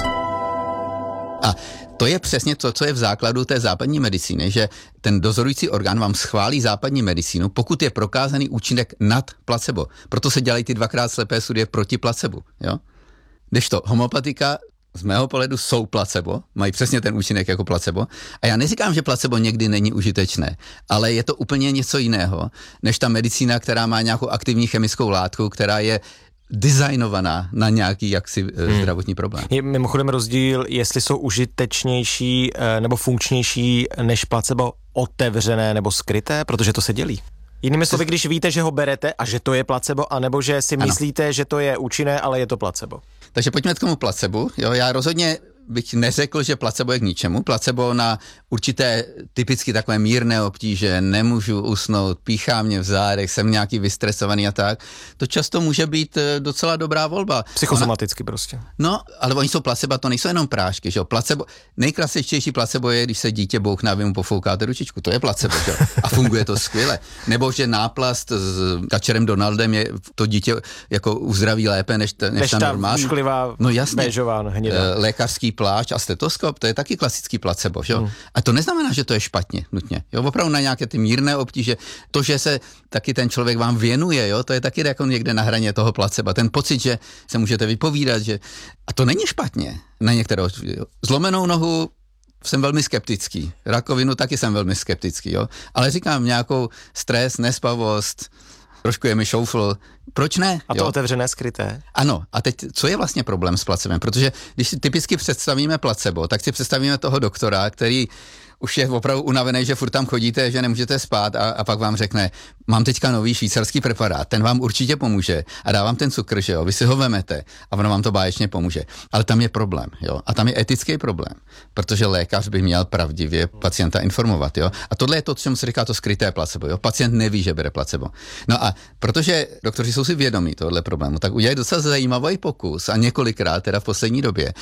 A to je přesně to, co je v základu té západní medicíny, že ten dozorující orgán vám schválí západní medicínu, pokud je prokázaný účinek nad placebo. Proto se dělají ty dvakrát slepé studie proti placebu. Jo? Kdežto homeopatika z mého pohledu jsou placebo, mají přesně ten účinek jako placebo. A já neříkám, že placebo někdy není užitečné, ale je to úplně něco jiného, než ta medicína, která má nějakou aktivní chemickou látku, která je designovaná na nějaký jaksi hmm. zdravotní problém. Je mimochodem rozdíl, jestli jsou užitečnější nebo funkčnější než placebo otevřené nebo skryté, protože to se dělí. Jinými slovy, když víte, že ho berete a že to je placebo, anebo že si ano. myslíte, že to je účinné, ale je to placebo. Takže pojďme k tomu placebu. Jo, já rozhodně bych neřekl, že placebo je k ničemu. Placebo na určité typicky takové mírné obtíže, nemůžu usnout, píchá mě v zádech, jsem nějaký vystresovaný a tak. To často může být docela dobrá volba. Psychosomaticky Ona, prostě. No, ale oni jsou placebo, to nejsou jenom prášky, že jo. Placebo, nejklasičtější placebo je, když se dítě bouchne a vy mu pofoukáte ručičku. To je placebo, že jo. A funguje to skvěle. Nebo že náplast s kačerem Donaldem je to dítě jako uzdraví lépe než, t, než, než ta, ta normální. No jasně. Béžová, lékařský plášť a stetoskop, to je taky klasický placebo, že jo? Hmm. A to neznamená, že to je špatně nutně. Jo, opravdu na nějaké ty mírné obtíže, to, že se taky ten člověk vám věnuje, jo, to je taky jako někde na hraně toho placeba. Ten pocit, že se můžete vypovídat, že a to není špatně na některou zlomenou nohu. Jsem velmi skeptický. Rakovinu taky jsem velmi skeptický, jo. Ale říkám nějakou stres, nespavost, trošku je mi šoufl. Proč ne? A to jo? Otevřené, skryté? Ano. A teď, co je vlastně problém s placebem? Protože když si typicky představíme placebo, tak si představíme toho doktora, který už je opravdu unavený, že furt tam chodíte, že nemůžete spát a, a pak vám řekne, mám teďka nový švýcarský preparát, ten vám určitě pomůže a dá vám ten cukr, že jo, vy si ho vemete a ono vám to báječně pomůže. Ale tam je problém, jo, a tam je etický problém, protože lékař by měl pravdivě pacienta informovat, jo. A tohle je to, čemu se říká to skryté placebo, jo. Pacient neví, že bere placebo. No a protože doktoři jsou si vědomí tohle problému, tak udělají docela zajímavý pokus a několikrát teda v poslední době,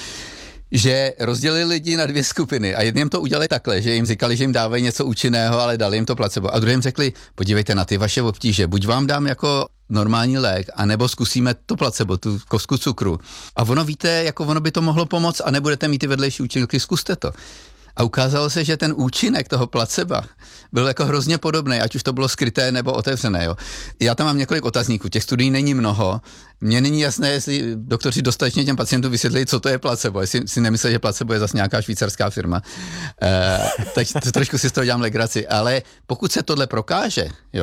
že rozdělili lidi na dvě skupiny a jedním to udělali takhle, že jim říkali, že jim dávají něco účinného, ale dali jim to placebo. A druhým řekli, podívejte na ty vaše obtíže, buď vám dám jako normální lék, anebo zkusíme to placebo, tu kostku cukru. A ono víte, jako ono by to mohlo pomoct a nebudete mít ty vedlejší účinky, zkuste to. A ukázalo se, že ten účinek toho placeba byl jako hrozně podobný, ať už to bylo skryté nebo otevřené. Jo. Já tam mám několik otazníků, těch studií není mnoho. Mně není jasné, jestli doktoři dostatečně těm pacientům vysvětlili, co to je placebo, jestli si nemysleli, že placebo je zase nějaká švýcarská firma. E, tak trošku si z toho dělám legraci, ale pokud se tohle prokáže, jo,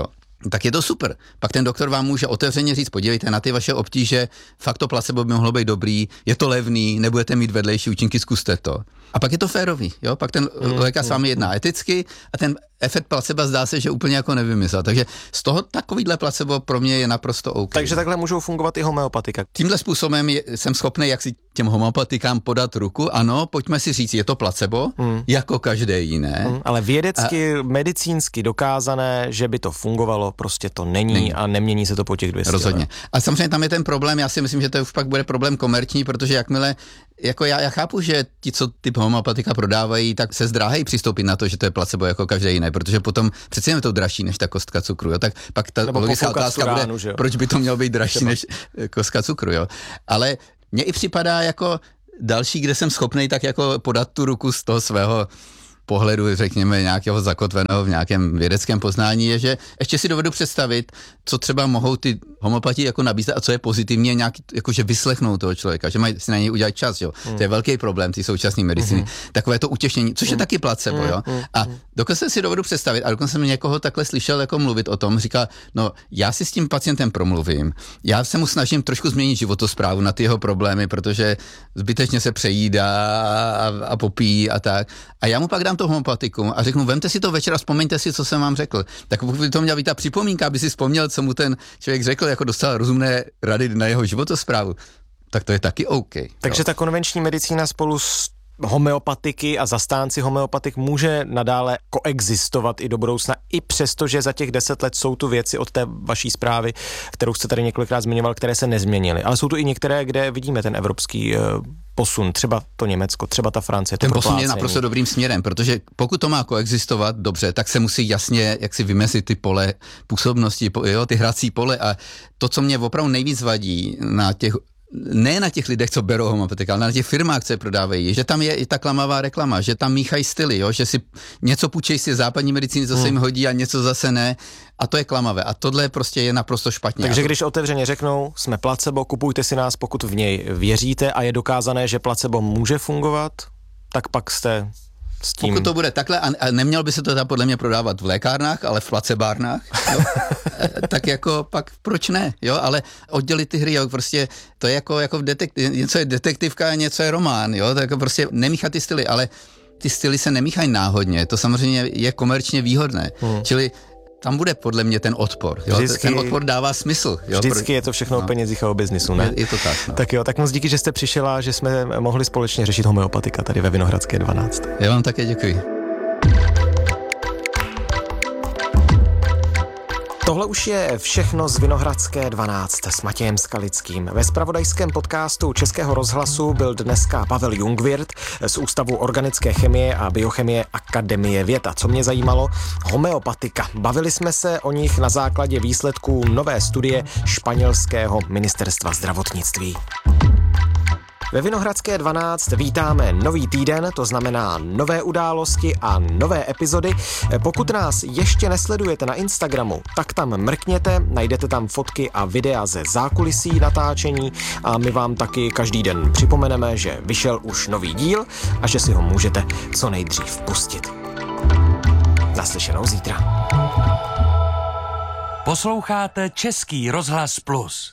tak je to super. Pak ten doktor vám může otevřeně říct, podívejte na ty vaše obtíže, fakt to placebo by mohlo být dobrý, je to levný, nebudete mít vedlejší účinky, zkuste to. A pak je to férový, jo? Pak ten mm, lékař s vámi jedná eticky a ten efekt placebo zdá se, že úplně jako nevymyslel. Takže z toho takovýhle placebo pro mě je naprosto OK. Takže takhle můžou fungovat i homeopatika. Tímhle způsobem je, jsem schopný jak si těm homeopatikám podat ruku. Ano, pojďme si říct, je to placebo, mm. jako každé jiné. Mm, ale vědecky, a... medicínsky dokázané, že by to fungovalo, prostě to není, není. A nemění se to po těch dvě stě Rozhodně. let. A samozřejmě tam je ten problém, já si myslím, že to už pak bude problém komerční, protože jakmile, jako já, já chápu, že ti, co typ homeopatika prodávají, tak se zdráhají přistoupit na to, že to je placebo jako každé jiné, protože potom přece je to dražší než ta kostka cukru, jo? Tak pak ta Nebo logická otázka ránu, bude, že proč by to mělo být dražší Třeba. než kostka cukru, jo? Ale mně i připadá jako další, kde jsem schopnej tak jako podat tu ruku z toho svého pohledu, řekněme, nějakého zakotveného v nějakém vědeckém poznání, je, že ještě si dovedu představit, co třeba mohou ty homopati jako nabízet a co je pozitivně nějak, jakože vyslechnou toho člověka, že mají si na něj udělat čas, jo. Mm. To je velký problém ty současné medicíny. Mm. Takové to utěšení, což mm. je taky placebo, jo. Mm. A dokonce si dovedu představit, a dokonce jsem někoho takhle slyšel jako mluvit o tom, říká, no, já si s tím pacientem promluvím, já se mu snažím trošku změnit životosprávu na ty jeho problémy, protože zbytečně se přejídá a, a popíjí a tak. A já mu pak dám to homopatikum a řeknu, vemte si to večer a vzpomeňte si, co jsem vám řekl. Tak pokud by to měla být ta připomínka, aby si vzpomněl, co mu ten člověk řekl, jako dostal rozumné rady na jeho životosprávu, tak to je taky OK. Takže jo. Ta konvenční medicína spolu s homeopatiky a zastánci homeopatik může nadále koexistovat i do budoucna, i přesto, že za těch deset let jsou tu věci od té vaší zprávy, kterou jste tady několikrát zmiňoval, které se nezměnily. Ale jsou tu i některé, kde vidíme ten evropský uh, posun, třeba to Německo, třeba ta Francie. Ten posun je naprosto dobrým směrem, protože pokud to má koexistovat dobře, tak se musí jasně jak si vymezit ty pole působnosti, jo, ty hrací pole a to, co mě opravdu nejvíc vadí na těch ne na těch lidech, co berou homeopatika, ale na těch firmách, co je prodávají, že tam je i ta klamavá reklama, že tam míchají styly, jo? Že si něco půjčej si západní medicíny, co se hmm. jim hodí a něco zase ne. A to je klamavé. A tohle prostě je naprosto špatně. Takže to... když otevřeně řeknou, jsme placebo, kupujte si nás, pokud v něj věříte a je dokázané, že placebo může fungovat, tak pak jste s tím... Pokud to bude takhle, a nemělo by se to tam podle mě prodávat v lékárnách, ale v placebárnách, jo? Tak jako pak proč ne, jo, ale oddělit ty hry, jo, prostě to je jako, jako v detektiv, něco je detektivka a něco je román, jo, tak jako prostě nemíchat ty styly, ale ty styly se nemíchají náhodně, to samozřejmě je komerčně výhodné, hmm. čili tam bude podle mě ten odpor. Jo? Vždycky, ten odpor dává smysl. Jo? Vždycky je to všechno no. o penězích a o biznisu, ne? Je, je to tak. No. Tak jo, tak moc díky, že jste přišel a že jsme mohli společně řešit homeopatika tady ve Vinohradské dvanáct. Já vám také děkuji. Tohle už je všechno z Vinohradské dvanáct s Matějem Skalickým. Ve zpravodajském podcastu Českého rozhlasu byl dneska Pavel Jungwirth z Ústavu organické chemie a biochemie Akademie věd. A co mě zajímalo? Homeopatika. Bavili jsme se o nich na základě výsledků nové studie španělského ministerstva zdravotnictví. Ve Vinohradské dvanáct vítáme nový týden, to znamená nové události a nové epizody. Pokud nás ještě nesledujete na Instagramu, tak tam mrkněte, najdete tam fotky a videa ze zákulisí natáčení a my vám taky každý den připomeneme, že vyšel už nový díl a že si ho můžete co nejdřív pustit. Naslyšenou zítra. Posloucháte Český rozhlas Plus.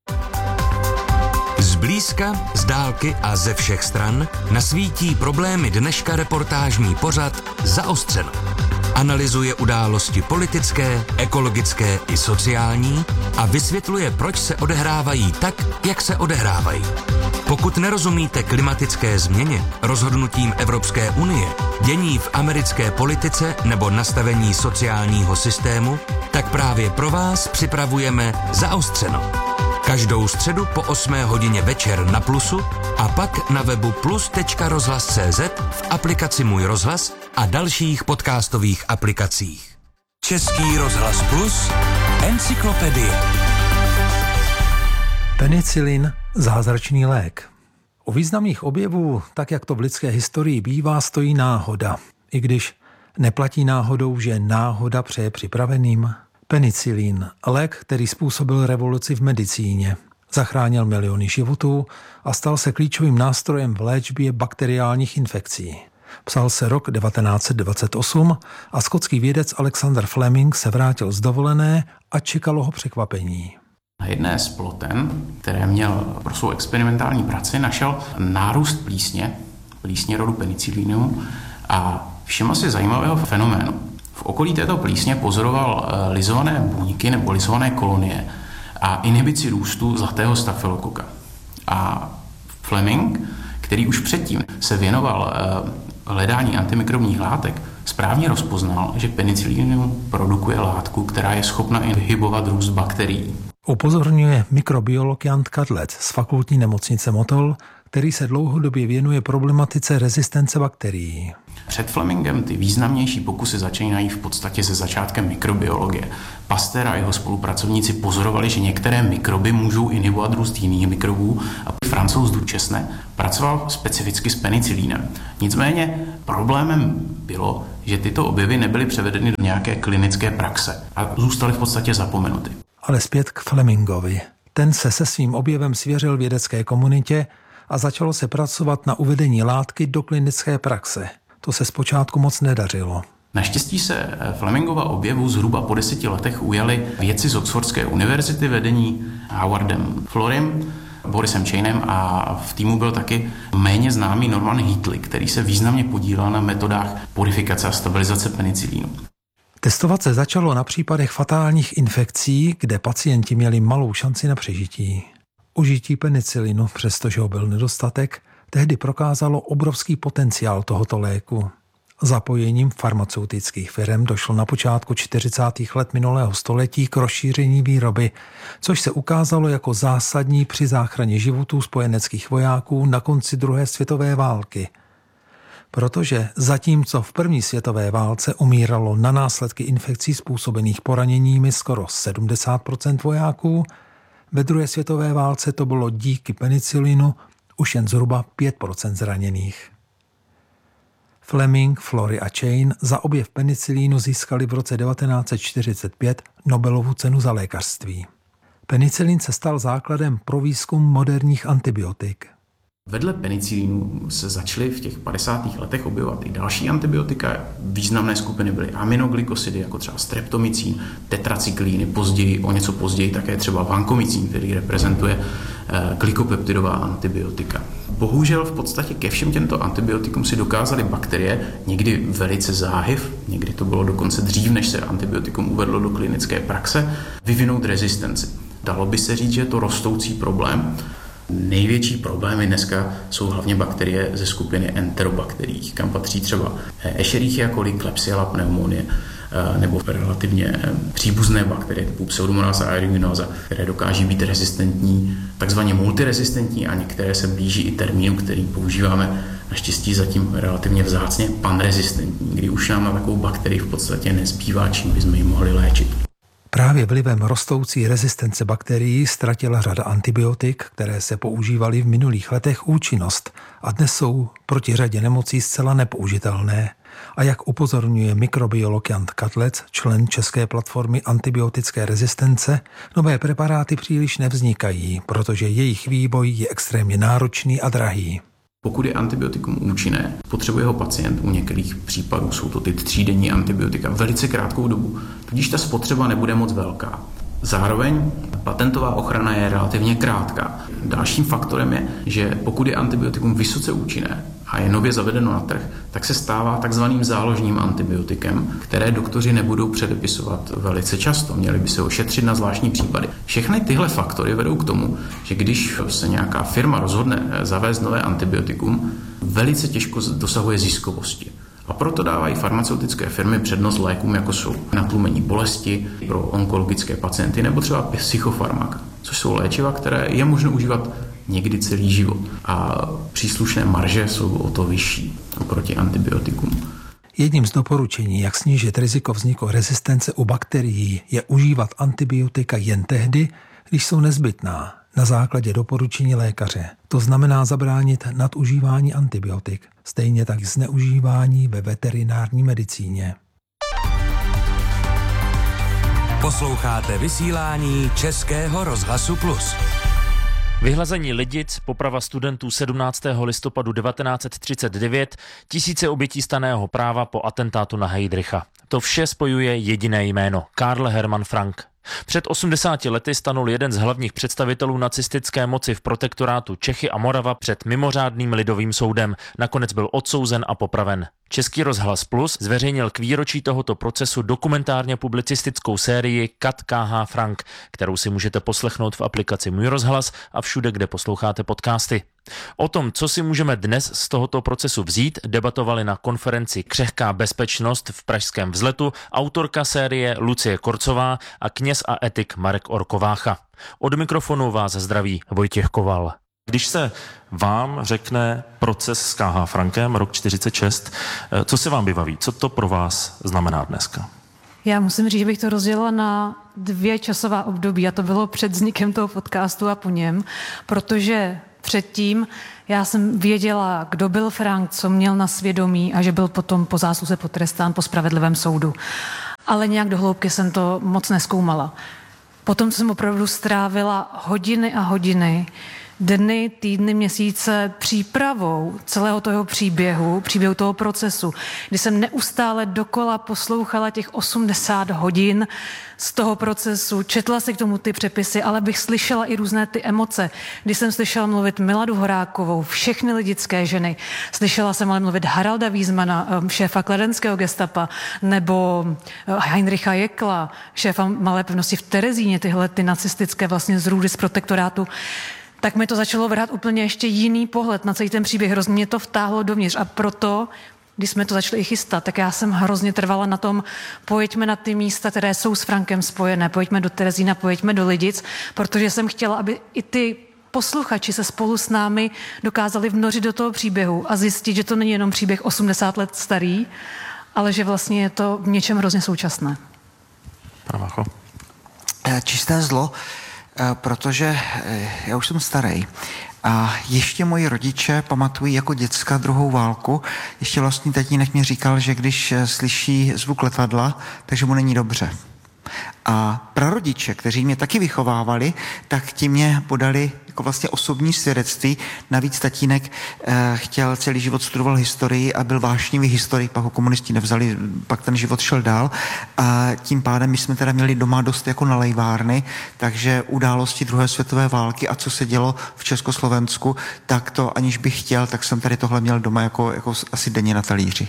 Zblízka, z dálky a ze všech stran nasvítí problémy dneška reportážní pořad Zaostřeno. Analyzuje události politické, ekologické i sociální a vysvětluje, proč se odehrávají tak, jak se odehrávají. Pokud nerozumíte klimatické změně, rozhodnutím Evropské unie, dění v americké politice nebo nastavení sociálního systému, tak právě pro vás připravujeme Zaostřeno. Každou středu po osmé hodině večer na Plusu a pak na webu plus tečka rozhlas tečka cé zet, v aplikaci Můj rozhlas a dalších podcastových aplikacích. Český rozhlas Plus, encyklopedie. Penicilin, zázračný lék. O významných objevů, tak jak to v lidské historii bývá, stojí náhoda. I když neplatí náhodou, že náhoda přeje připraveným. Penicilin, lék, který způsobil revoluci v medicíně. Zachránil miliony životů a stal se klíčovým nástrojem v léčbě bakteriálních infekcí. Psal se rok devatenáct set dvacet osm a skotský vědec Alexander Fleming se vrátil z dovolené a čekalo ho překvapení. Na jedné z ploten, které měl pro svou experimentální práci, našel nárůst plísně, plísně rodu Penicillium a všiml si zajímavého fenoménu. V okolí této plísně pozoroval lizované buňky nebo lizované kolonie a inhibici růstu zlatého stafylokoka. A Fleming, který už předtím se věnoval hledání antimikrobních látek, správně rozpoznal, že penicillium produkuje látku, která je schopna inhibovat růst bakterií. Upozorňuje mikrobiolog Jan Kadlec z fakultní nemocnice Motol, který se dlouhodobě věnuje problematice rezistence bakterií. Před Flemingem ty významnější pokusy začínají v podstatě se začátkem mikrobiologie. Pasteur a jeho spolupracovníci pozorovali, že některé mikroby můžou inhibovat růst jiných mikrobů a Francouz Duchesne pracoval specificky s penicilínem. Nicméně problémem bylo, že tyto objevy nebyly převedeny do nějaké klinické praxe a zůstaly v podstatě zapomenuty. Ale zpět k Flemingovi. Ten se se svým objevem svěřil vědecké komunitě a začalo se pracovat na uvedení látky do klinické praxe. To se zpočátku moc nedařilo. Naštěstí se Flemingova objevu zhruba po deseti letech ujali vědci z Oxfordské univerzity vedení Howardem Florem, Borisem Chainem a v týmu byl taky méně známý Norman Heatley, který se významně podílel na metodách purifikace a stabilizace penicilínu. Testovat se začalo na případech fatálních infekcí, kde pacienti měli malou šanci na přežití. Užití penicilinu, přestože ho byl nedostatek, tehdy prokázalo obrovský potenciál tohoto léku. Zapojením farmaceutických firem došlo na počátku čtyřicátých let minulého století k rozšíření výroby, což se ukázalo jako zásadní při záchraně životů spojeneckých vojáků na konci druhé světové války. Protože zatímco v první světové válce umíralo na následky infekcí způsobených poraněními skoro sedmdesát procent vojáků, ve druhé světové válce to bylo díky penicilinu už jen zhruba pět procent zraněných. Fleming, Flory a Chain za objev penicilínu získali v roce devatenáct set čtyřicet pět Nobelovu cenu za lékařství. Penicilin se stal základem pro výzkum moderních antibiotik. Vedle penicilínu se začaly v těch padesátých letech objevovat i další antibiotika. Významné skupiny byly aminoglykosidy, jako třeba streptomycin, tetracyklíny, později, o něco později také třeba vankomycin, který reprezentuje eh, glykopeptidová antibiotika. Bohužel v podstatě ke všem těmto antibiotikům si dokázaly bakterie, někdy velice záhy, někdy to bylo dokonce dřív, než se antibiotikum uvedlo do klinické praxe, vyvinout rezistenci. Dalo by se říct, že je to rostoucí problém. Největší problémy dneska jsou hlavně bakterie ze skupiny enterobakterií, kam patří třeba Escherichia coli, Klebsiella pneumonie nebo relativně příbuzné bakterie typu Pseudomonas aeruginosa, které dokáží být rezistentní, takzvaně multirezistentní a některé se blíží i termínu, který používáme naštěstí zatím relativně vzácně, panrezistentní, kdy už nám na takovou bakterii v podstatě nezbývá, čím bychom ji mohli léčit. Právě vlivem rostoucí rezistence bakterií ztratila řada antibiotik, které se používaly v minulých letech účinnost a dnes jsou proti řadě nemocí zcela nepoužitelné. A jak upozorňuje mikrobiolog Jan Kadlec, člen české platformy antibiotické rezistence, nové preparáty příliš nevznikají, protože jejich vývoj je extrémně náročný a drahý. Pokud je antibiotikum účinné, potřebuje ho pacient u některých případů, jsou to ty třídenní antibiotika, velice krátkou dobu, tudíž ta spotřeba nebude moc velká. Zároveň patentová ochrana je relativně krátká. Dalším faktorem je, že pokud je antibiotikum vysoce účinné a je nově zavedeno na trh, tak se stává takzvaným záložním antibiotikem, které doktoři nebudou předepisovat velice často. Měli by se ho šetřit na zvláštní případy. Všechny tyhle faktory vedou k tomu, že když se nějaká firma rozhodne zavést nové antibiotikum, velice těžko dosahuje ziskovosti. A proto dávají farmaceutické firmy přednost lékům, jako jsou natlumení bolesti pro onkologické pacienty nebo třeba psychofarmaka, což jsou léčiva, které je možno užívat někdy celý život. A příslušné marže jsou o to vyšší oproti antibiotikům. Jedním z doporučení, jak snížit riziko vzniku rezistence u bakterií, je užívat antibiotika jen tehdy, když jsou nezbytná, na základě doporučení lékaře. To znamená zabránit nadužívání antibiotik, stejně tak zneužívání ve veterinární medicíně. Posloucháte vysílání Českého rozhlasu Plus. Vyhlazení Lidic, poprava studentů sedmnáctého listopadu devatenáct set třicet devět, tisíce obětí stanného práva po atentátu na Heydricha. To vše spojuje jediné jméno – Karl Hermann Frank. Před osmdesáti lety stanul jeden z hlavních představitelů nacistické moci v protektorátu Čechy a Morava před mimořádným lidovým soudem. Nakonec byl odsouzen a popraven. Český rozhlas Plus zveřejnil k výročí tohoto procesu dokumentárně publicistickou sérii Kat K H Frank, kterou si můžete poslechnout v aplikaci Můj rozhlas a všude, kde posloucháte podcasty. O tom, co si můžeme dnes z tohoto procesu vzít, debatovali na konferenci Křehká bezpečnost v pražském Vzletu autorka série Lucie Korcová a kněz a etik Marek Orkovácha. Od mikrofonu vás zdraví Vojtěch Koval. Když se vám řekne proces s K H Frankem, rok čtyřicet šest, co se vám vybaví? Co to pro vás znamená dneska? Já musím říct, že bych to rozdělila na dvě časová období a to bylo před vznikem toho podcastu a po něm, protože předtím já jsem věděla, kdo byl Frank, co měl na svědomí a že byl potom po zásluze potrestán po spravedlivém soudu. Ale nějak do hloubky jsem to moc nezkoumala. Potom jsem opravdu strávila hodiny a hodiny, dny, týdny, měsíce přípravou celého toho příběhu, příběhu toho procesu, kdy jsem neustále dokola poslouchala těch osmdesát hodin z toho procesu, četla si k tomu ty přepisy, ale bych slyšela i různé ty emoce. Když jsem slyšela mluvit Miladu Horákovou, všechny lidické ženy, slyšela jsem ale mluvit Haralda Wiesmana, šéfa kladenského gestapa, nebo Heinricha Jekla, šéfa Malé pevnosti v Terezíně, tyhle ty nacistické vlastně zrůdy z protektorátu, tak mi to začalo vrhat úplně ještě jiný pohled na celý ten příběh. Hrozně mě to vtáhlo dovnitř a proto, když jsme to začali i chystat, tak já jsem hrozně trvala na tom, pojďme na ty místa, které jsou s Frankem spojené, pojďme do Terezína, pojďme do Lidic, protože jsem chtěla, aby i ty posluchači se spolu s námi dokázali vnořit do toho příběhu a zjistit, že to není jenom příběh osmdesát let starý, ale že vlastně je to v něčem hrozně současné. Pravacho. Čisté zlo, protože já už jsem starý a ještě moji rodiče pamatují jako děcka druhou válku. Ještě vlastní tatínek mě říkal, že když slyší zvuk letadla, takže mu není dobře. A prarodiče, kteří mě taky vychovávali, tak ti mě podali jako vlastně osobní svědectví. Navíc tatínek eh, chtěl celý život studoval historii a byl vášnivý historik, pak ho komunisti nevzali, pak ten život šel dál. A tím pádem my jsme teda měli doma dost jako nalejvárny, takže události druhé světové války a co se dělo v Československu, tak to aniž bych chtěl, tak jsem tady tohle měl doma jako, jako asi denně na talíři.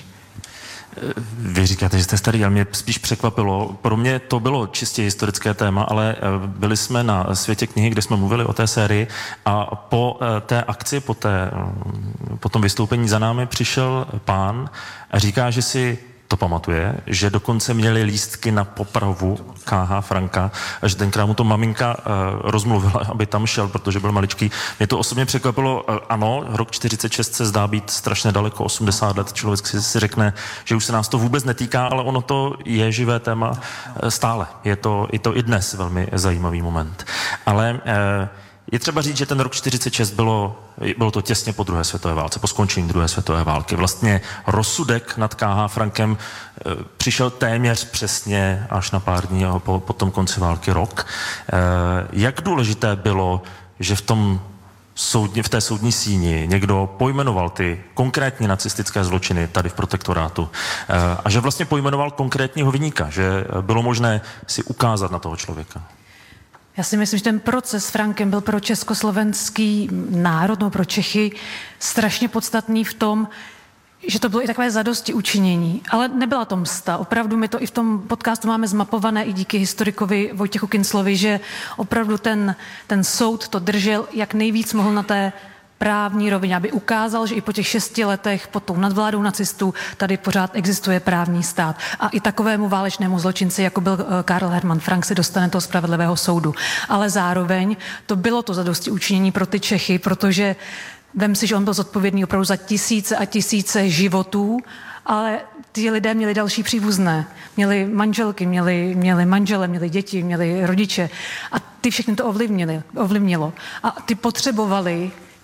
Vy říkáte, že jste starý, ale mě spíš překvapilo. Pro mě to bylo čistě historické téma, ale byli jsme na Světě knihy, kde jsme mluvili o té sérii a po té akci, po, té, po tom vystoupení za námi přišel pán a říká, že si to pamatuje, že dokonce měli lístky na popravu K H Franka a že tenkrát mu to maminka uh, rozmluvila, aby tam šel, protože byl maličký. Mě to osobně překvapilo, uh, ano, rok čtyřicet šest se zdá být strašně daleko, osmdesát let, člověk si, si řekne, že už se nás to vůbec netýká, ale ono to je živé téma uh, stále. Je to, je to i dnes velmi zajímavý moment. Ale uh, je třeba říct, že ten rok čtyřicet šest bylo, bylo to těsně po druhé světové válce, po skončení druhé světové války. Vlastně rozsudek nad K H Frankem e, přišel téměř přesně až na pár dní po, po tom konci války rok. E, jak důležité bylo, že v tom soudni, v té soudní síni někdo pojmenoval ty konkrétní nacistické zločiny tady v protektorátu e, a že vlastně pojmenoval konkrétního viníka, že bylo možné si ukázat na toho člověka? Já si myslím, že ten proces s Frankem byl pro československý národ, no pro Čechy, strašně podstatný v tom, že to bylo i takové zadosti učinění, ale nebyla to msta. Opravdu my to i v tom podcastu máme zmapované i díky historikovi Vojtěchu Kinclovi, že opravdu ten, ten soud to držel, jak nejvíc mohl na té právní rovině, aby ukázal, že i po těch šesti letech pod tou nadvládou nacistů tady pořád existuje právní stát. A i takovému válečnému zločinci, jako byl Karl Hermann Frank, se dostane toho spravedlivého soudu. Ale zároveň to bylo to zadosti učinění pro ty Čechy, protože vem si, že on byl zodpovědný opravdu za tisíce a tisíce životů, ale ty lidé měli další příbuzné. Měli manželky, měli, měli manžele, měli děti, měli rodiče a ty všechny to ovlivnili, ovlivnilo. A ty potřebovali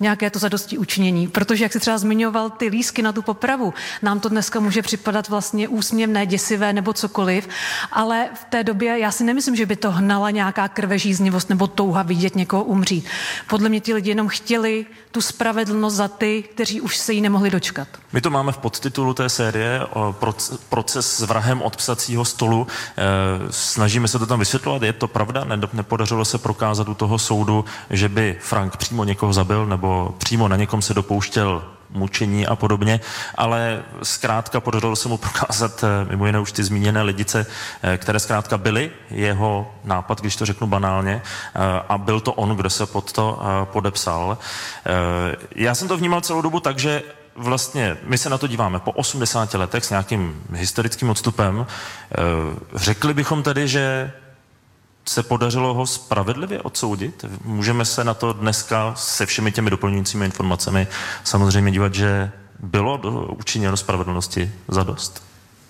nějaké to zadosti učinění, protože jak si třeba zmiňoval ty lístky na tu popravu, nám to dneska může připadat vlastně úsměvné, děsivé nebo cokoliv, ale v té době já si nemyslím, že by to hnala nějaká krvežíznivost nebo touha vidět někoho umřít. Podle mě ti lidi jenom chtěli tu spravedlnost za ty, kteří už se jí nemohli dočkat. My to máme v podtitulu té série Proces s vrahem od psacího stolu. Snažíme se to tam vysvětlovat, je to pravda? Nepodařilo se prokázat u toho soudu, že by Frank přímo někoho zabil nebo přímo na někom se dopouštěl mučení a podobně, ale zkrátka podařilo se mu prokázat mimo jiné už ty zmíněné lidice, které zkrátka byly jeho nápad, když to řeknu banálně, a byl to on, kdo se pod to podepsal. Já jsem to vnímal celou dobu tak, že vlastně my se na to díváme po osmdesáti letech s nějakým historickým odstupem. Řekli bychom tedy, že se podařilo ho spravedlivě odsoudit? Můžeme se na to dneska se všemi těmi doplňujícími informacemi samozřejmě dívat, že bylo učiněno spravedlnosti zadost?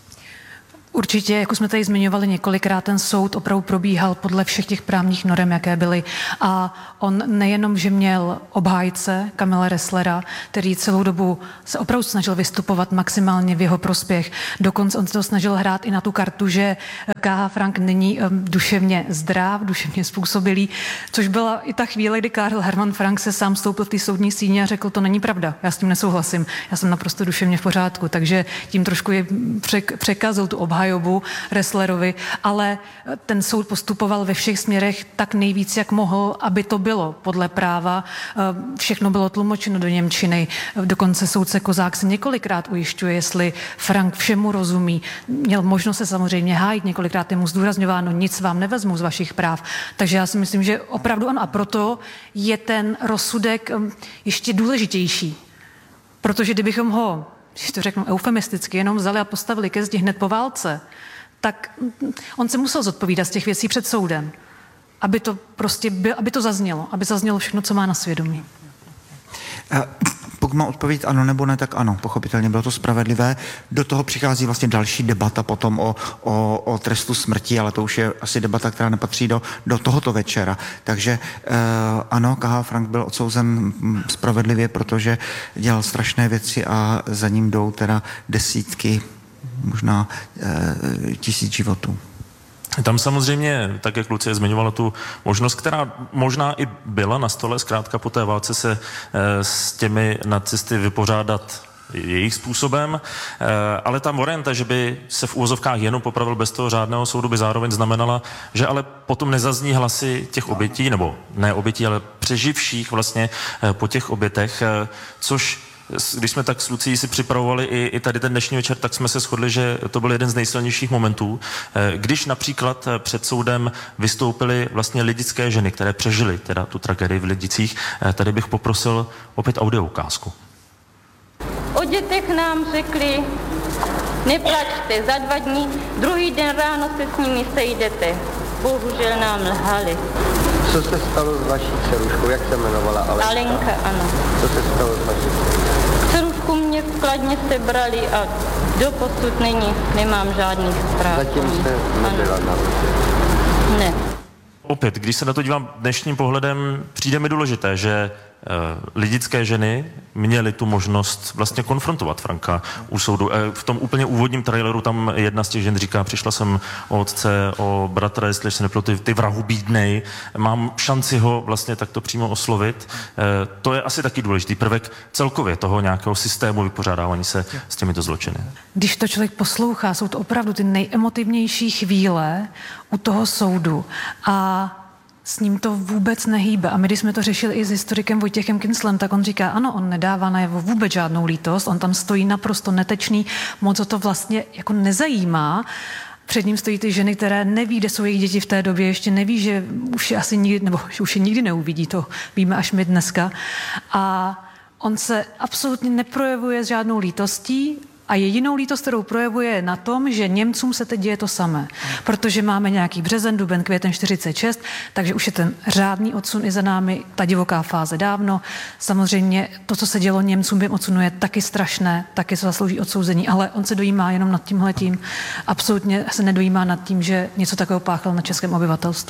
Určitě, jako jsme tady zmiňovali několikrát, ten soud opravdu probíhal podle všech těch právních norem, jaké byly. A on nejenom, že měl obhájce Kamila Resslera, který celou dobu se opravdu snažil vystupovat maximálně v jeho prospěch. Dokonce on se to snažil hrát i na tu kartu, že K H. Frank není um, duševně zdrav, duševně způsobilý, což byla i ta chvíle, kdy Karl Hermann Frank se sám stoupil v té soudní síni a řekl, to není pravda, já s tím nesouhlasím, já jsem naprosto duševně v pořádku, takže tím trošku je překazil tu obhájku obhajobu Resslerovi, ale ten soud postupoval ve všech směrech tak nejvíc, jak mohl, aby to bylo podle práva. Všechno bylo tlumočeno do němčiny. Dokonce soudce Kozák se několikrát ujišťuje, jestli Frank všemu rozumí. Měl možnost se samozřejmě hájit, několikrát je mu zdůrazňováno, nic vám nevezmu z vašich práv. Takže já si myslím, že opravdu ano. A proto je ten rozsudek ještě důležitější. Protože kdybychom ho, když to řeknu eufemisticky, jenom vzali a postavili ke zdi hned po válce, tak on se musel zodpovídat z těch věcí před soudem, aby to prostě byl, aby to zaznělo, aby zaznělo všechno, co má na svědomí. Pokud má odpovědět ano nebo ne, tak ano, pochopitelně bylo to spravedlivé. Do toho přichází vlastně další debata potom o, o, o trestu smrti, ale to už je asi debata, která nepatří do, do tohoto večera. Takže eh, ano, K H. Frank byl odsouzen spravedlivě, protože dělal strašné věci a za ním jdou teda desítky, možná eh, tisíc životů. Tam samozřejmě, tak jak Lucie zmiňovala tu možnost, která možná i byla na stole, zkrátka po té válce se e, s těmi nacisty vypořádat jejich způsobem, e, ale ta varianta, že by se v úvozovkách jenom popravil bez toho řádného soudu, by zároveň znamenala, že ale potom nezazní hlasy těch obětí, nebo ne obětí, ale přeživších vlastně e, po těch obětech, e, což když jsme tak s Lucí si připravovali i, i tady ten dnešní večer, tak jsme se shodli, že to byl jeden z nejsilnějších momentů. Když například před soudem vystoupily vlastně lidické ženy, které přežily teda tu tragédii v Lidicích, tady bych poprosil opět audio ukázku. O dětech nám řekli, neplačte, za dva dní, druhý den ráno se s nimi sejdete. Bohužel nám lhali. Co se stalo s vaší dceruškou? Jak se jmenovala Alenka? Alenka, ano. Co se stalo s vaší? Dcerušku mě v Kladně sebrali a doposud není, nemám žádných zpráv. Zatím jste nebyla na Ne. Opět, když se na to dívám dnešním pohledem, přijde mi důležité, že lidické ženy měly tu možnost vlastně konfrontovat Franka u soudu. V tom úplně úvodním traileru tam jedna z těch žen říká, přišla jsem o otce, o bratra, jestli se neplo, ty, ty vrahu bídnej, mám šanci ho vlastně takto přímo oslovit. To je asi taky důležitý prvek celkově toho nějakého systému vypořádávání se s těmito zločiny. Když to člověk poslouchá, jsou to opravdu ty nejemotivnější chvíle u toho soudu a s ním to vůbec nehýbe. A my, když jsme to řešili i s historikem Vojtěchem Kinslem, tak on říká, ano, on nedává najevo vůbec žádnou lítost, on tam stojí naprosto netečný, moc ho to vlastně jako nezajímá. Před ním stojí ty ženy, které neví, kde jsou jejich děti v té době, ještě neví, že už je asi nikdy, nebo že už je nikdy neuvidí, to víme až my dneska. A on se absolutně neprojevuje s žádnou lítostí, a jedinou lítost, kterou projevuje, je na tom, že Němcům se teď děje to samé. Protože máme nějaký březen, duben, květen čtyřicet šest, takže už je ten řádný odsun i za námi, ta divoká fáze dávno. Samozřejmě to, co se dělo Němcům během odsunu, je taky strašné, taky se zaslouží odsouzení, ale on se dojímá jenom nad tímhletím. Absolutně se nedojímá nad tím, že něco takového páchal na českém obyvatelstvu.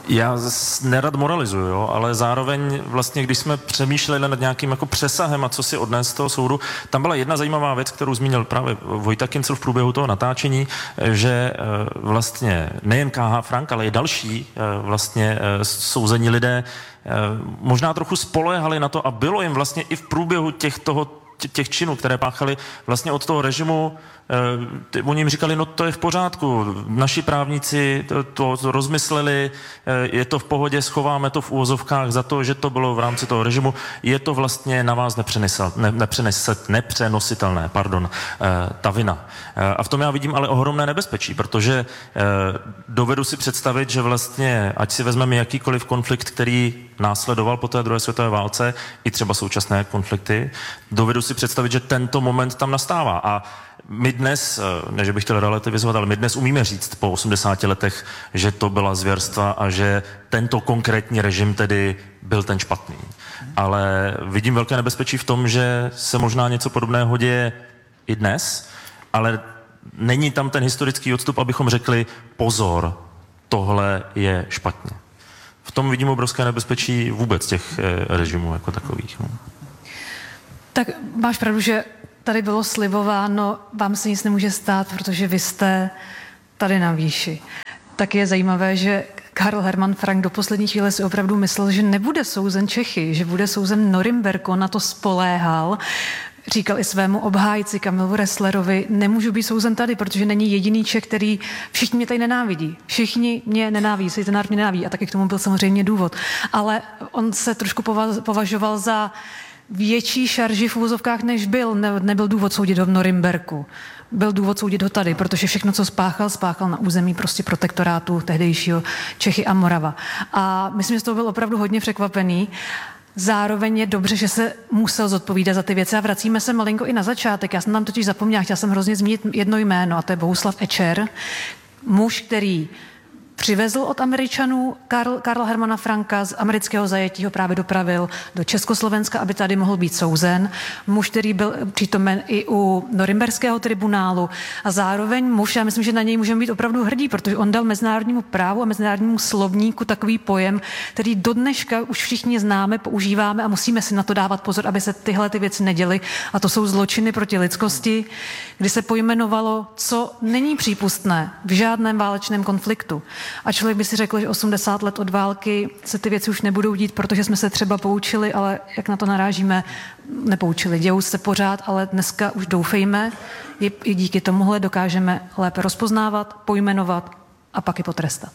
Já nerad moralizuju, jo, ale zároveň vlastně, když jsme přemýšleli nad nějakým jako přesahem a co si odnést z toho soudu, tam byla jedna zajímavá věc, kterou zmínil právě Vojta Kincl v průběhu toho natáčení, že vlastně nejen K H. Frank, ale i další vlastně souzení lidé možná trochu spoléhali na to a bylo jim vlastně i v průběhu těch toho těch činů, které páchali vlastně od toho režimu, eh, oni jim říkali, no to je v pořádku, naši právníci to, to rozmysleli, eh, je to v pohodě, schováme to v úvozovkách za to, že to bylo v rámci toho režimu, je to vlastně na vás nepřenesel, ne, nepřeneset, nepřenositelné, pardon, eh, ta vina. Eh, a v tom já vidím ale ohromné nebezpečí, protože eh, dovedu si představit, že vlastně, ať si vezmeme jakýkoliv konflikt, který následoval po té druhé světové válce, i třeba současné konflikty, dovedu si představit, že tento moment tam nastává. A my dnes, ne že bych chtěl relativizovat, ale my dnes umíme říct po osmdesáti letech, že to byla zvěrstva a že tento konkrétní režim tedy byl ten špatný. Ale vidím velké nebezpečí v tom, že se možná něco podobného děje i dnes, ale není tam ten historický odstup, abychom řekli pozor, tohle je špatně. V tom vidím obrovské nebezpečí vůbec těch režimů jako takových. No. Tak máš pravdu, že tady bylo slibováno, vám se nic nemůže stát, protože vy jste tady na výši. Tak je zajímavé, že Karl Hermann Frank do poslední chvíle si opravdu myslel, že nebude souzen Čechy, že bude souzen Norimberku, na to spoléhal. Říkal i svému obhájci Kamilu Resslerovi, nemůžu být souzen tady, protože není jediný Čech, který, všichni mě tady nenávidí. Všichni mě nenávidí, se ten národ mě nenávidí a taky k tomu byl samozřejmě důvod. Ale on se trošku považoval za větší šarži v úvozovkách, než byl. Ne, nebyl důvod soudit ho v Norimberku. Byl důvod soudit ho tady, protože všechno, co spáchal, spáchal na území prostě protektorátu tehdejšího Čechy a Morava. A myslím, že z toho byl opravdu hodně překvapený. Zároveň je dobře, že se musel zodpovídat za ty věci a vracíme se malinko i na začátek. Já jsem tam totiž zapomněla, chtěla jsem hrozně zmínit jedno jméno a to je Bohuslav Ečer, muž, který přivezl od Američanů Karl, Karla Hermana Franka z amerického zajetí, ho právě dopravil do Československa, aby tady mohl být souzen. Muž, který byl přítomen i u Norimberského tribunálu a zároveň muž, já myslím, že na něj můžeme být opravdu hrdí, protože on dal mezinárodnímu právu a mezinárodnímu slovníku takový pojem, který do dneška už všichni známe, používáme a musíme si na to dávat pozor, aby se tyhle ty věci neděly. A to jsou zločiny proti lidskosti, kdy se pojmenovalo, co není přípustné v žádném válečném konfliktu. A člověk by si řekl, že osmdesát let od války se ty věci už nebudou dít, protože jsme se třeba poučili, ale jak na to narážíme, nepoučili. Dějou se pořád, ale dneska už doufejme, i díky tomuhle dokážeme lépe rozpoznávat, pojmenovat a pak i potrestat.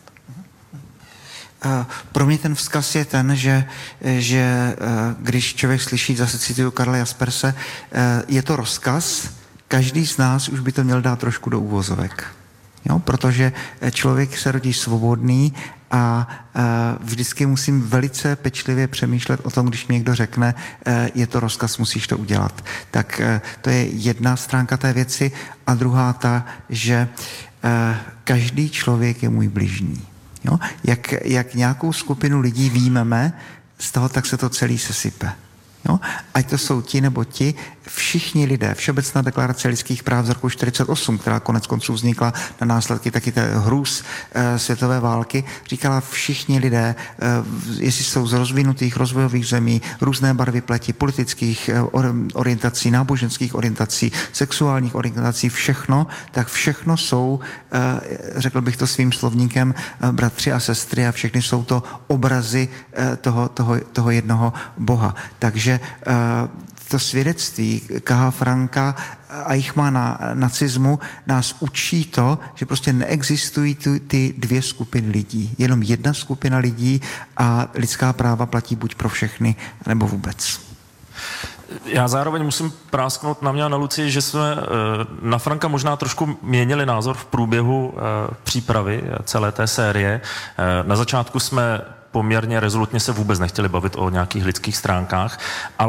Pro mě ten vzkaz je ten, že, že když člověk slyší, zase cituju Karla Jasperse, je to rozkaz, každý z nás už by to měl dát trošku do úvozovek. Jo, protože člověk se rodí svobodný a, a vždycky musím velice pečlivě přemýšlet o tom, když mi někdo řekne, je to rozkaz, musíš to udělat. Tak to je jedna stránka té věci a druhá ta, že každý člověk je můj bližní. Jo? Jak, jak nějakou skupinu lidí výjmeme, z toho tak se to celý sesype. Jo? Ať to jsou ti nebo ti, všichni lidé, Všeobecná deklarace lidských práv z roku čtyřicet osm, která konec konců vznikla na následky taky té hrůz e, světové války, říkala všichni lidé, e, jestli jsou z rozvinutých rozvojových zemí, různé barvy pleti, politických e, orientací, náboženských orientací, sexuálních orientací, všechno, tak všechno jsou, e, řekl bych to svým slovníkem, e, bratři a sestry a všechny jsou to obrazy e, toho, toho, toho jednoho Boha. Takže e, to svědectví K H. Franka a jich má na nacismu nás učí to, že prostě neexistují ty, ty dvě skupiny lidí. Jenom jedna skupina lidí a lidská práva platí buď pro všechny, nebo vůbec. Já zároveň musím prásknout na mě a na Lucii, že jsme na Franka možná trošku měnili názor v průběhu přípravy celé té série. Na začátku jsme poměrně rezolutně se vůbec nechtěli bavit o nějakých lidských stránkách, ale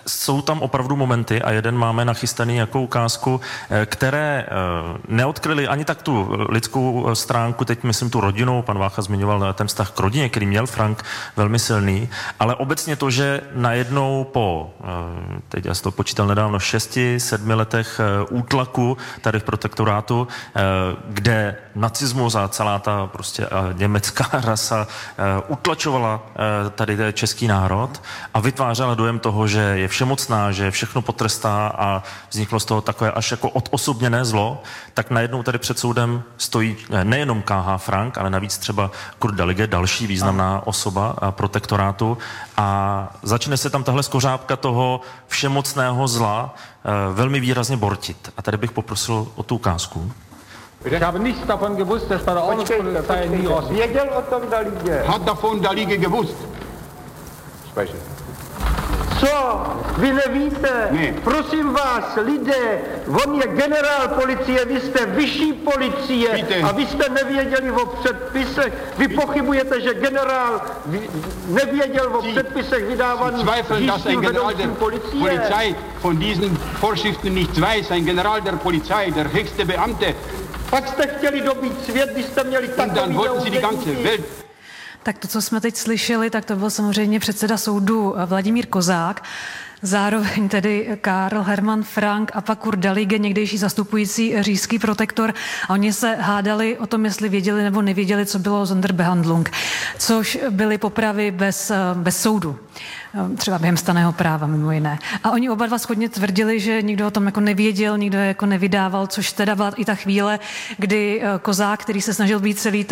jsou tam opravdu momenty a jeden máme nachystaný jako ukázku, které neodkryly ani tak tu lidskou stránku, teď myslím tu rodinu, pan Vácha zmiňoval ten vztah k rodině, který měl Frank velmi silný, ale obecně to, že najednou po, teď já si to počítal nedávno, šesti, sedmi letech útlaku tady v protektorátu, kde nacismus a celá ta prostě německá rasa utlačovala tady český národ a vytvářela dojem toho, že je všemocná, že všechno potrestá a vzniklo z toho takové až jako odosobněné zlo, tak najednou tady před soudem stojí nejenom K H. Frank, ale navíc třeba Kurt Daliगे, další významná osoba protektorátu a začne se tam tahle skořápka toho všemocného zla velmi výrazně bortit. A tady bych poprosil o tu ukázku. Ich habe nichts davon gewusst, dass bei der Ordnungspolizei nie raus. Věděl o tom Daligue. Hat davon Daligue gewusst? Sprechen. Co? Vy nevíte? Ne. Prosím vás, lidé, on je generál policie, vy jste vyšší policie. Víte. A vy jste nevěděli o předpisech. Vy pochybujete, že generál nevěděl o Sie, předpisech vydávaných říšským vedoucím policie. Polizei von diesen Vorschriften nichts weiß. Ein General der Polizei, der höchste Beamte. Pak jste chtěli dobít svět, když jste měli takový neuvědění. Tak to, co jsme teď slyšeli, tak to byl samozřejmě předseda soudu Vladimír Kozák, zároveň tedy Karl Hermann Frank a pak Kurt Daligue, někdejší zastupující říšský protektor. A oni se hádali o tom, jestli věděli nebo nevěděli, co bylo Sonderbehandlung, což byly popravy bez, bez soudu. Třeba během stanného práva, mimo jiné. A oni oba dva shodně tvrdili, že nikdo o tom jako nevěděl, nikdo je jako nevydával, což teda byla i ta chvíle, kdy Kozák, který se snažil být celý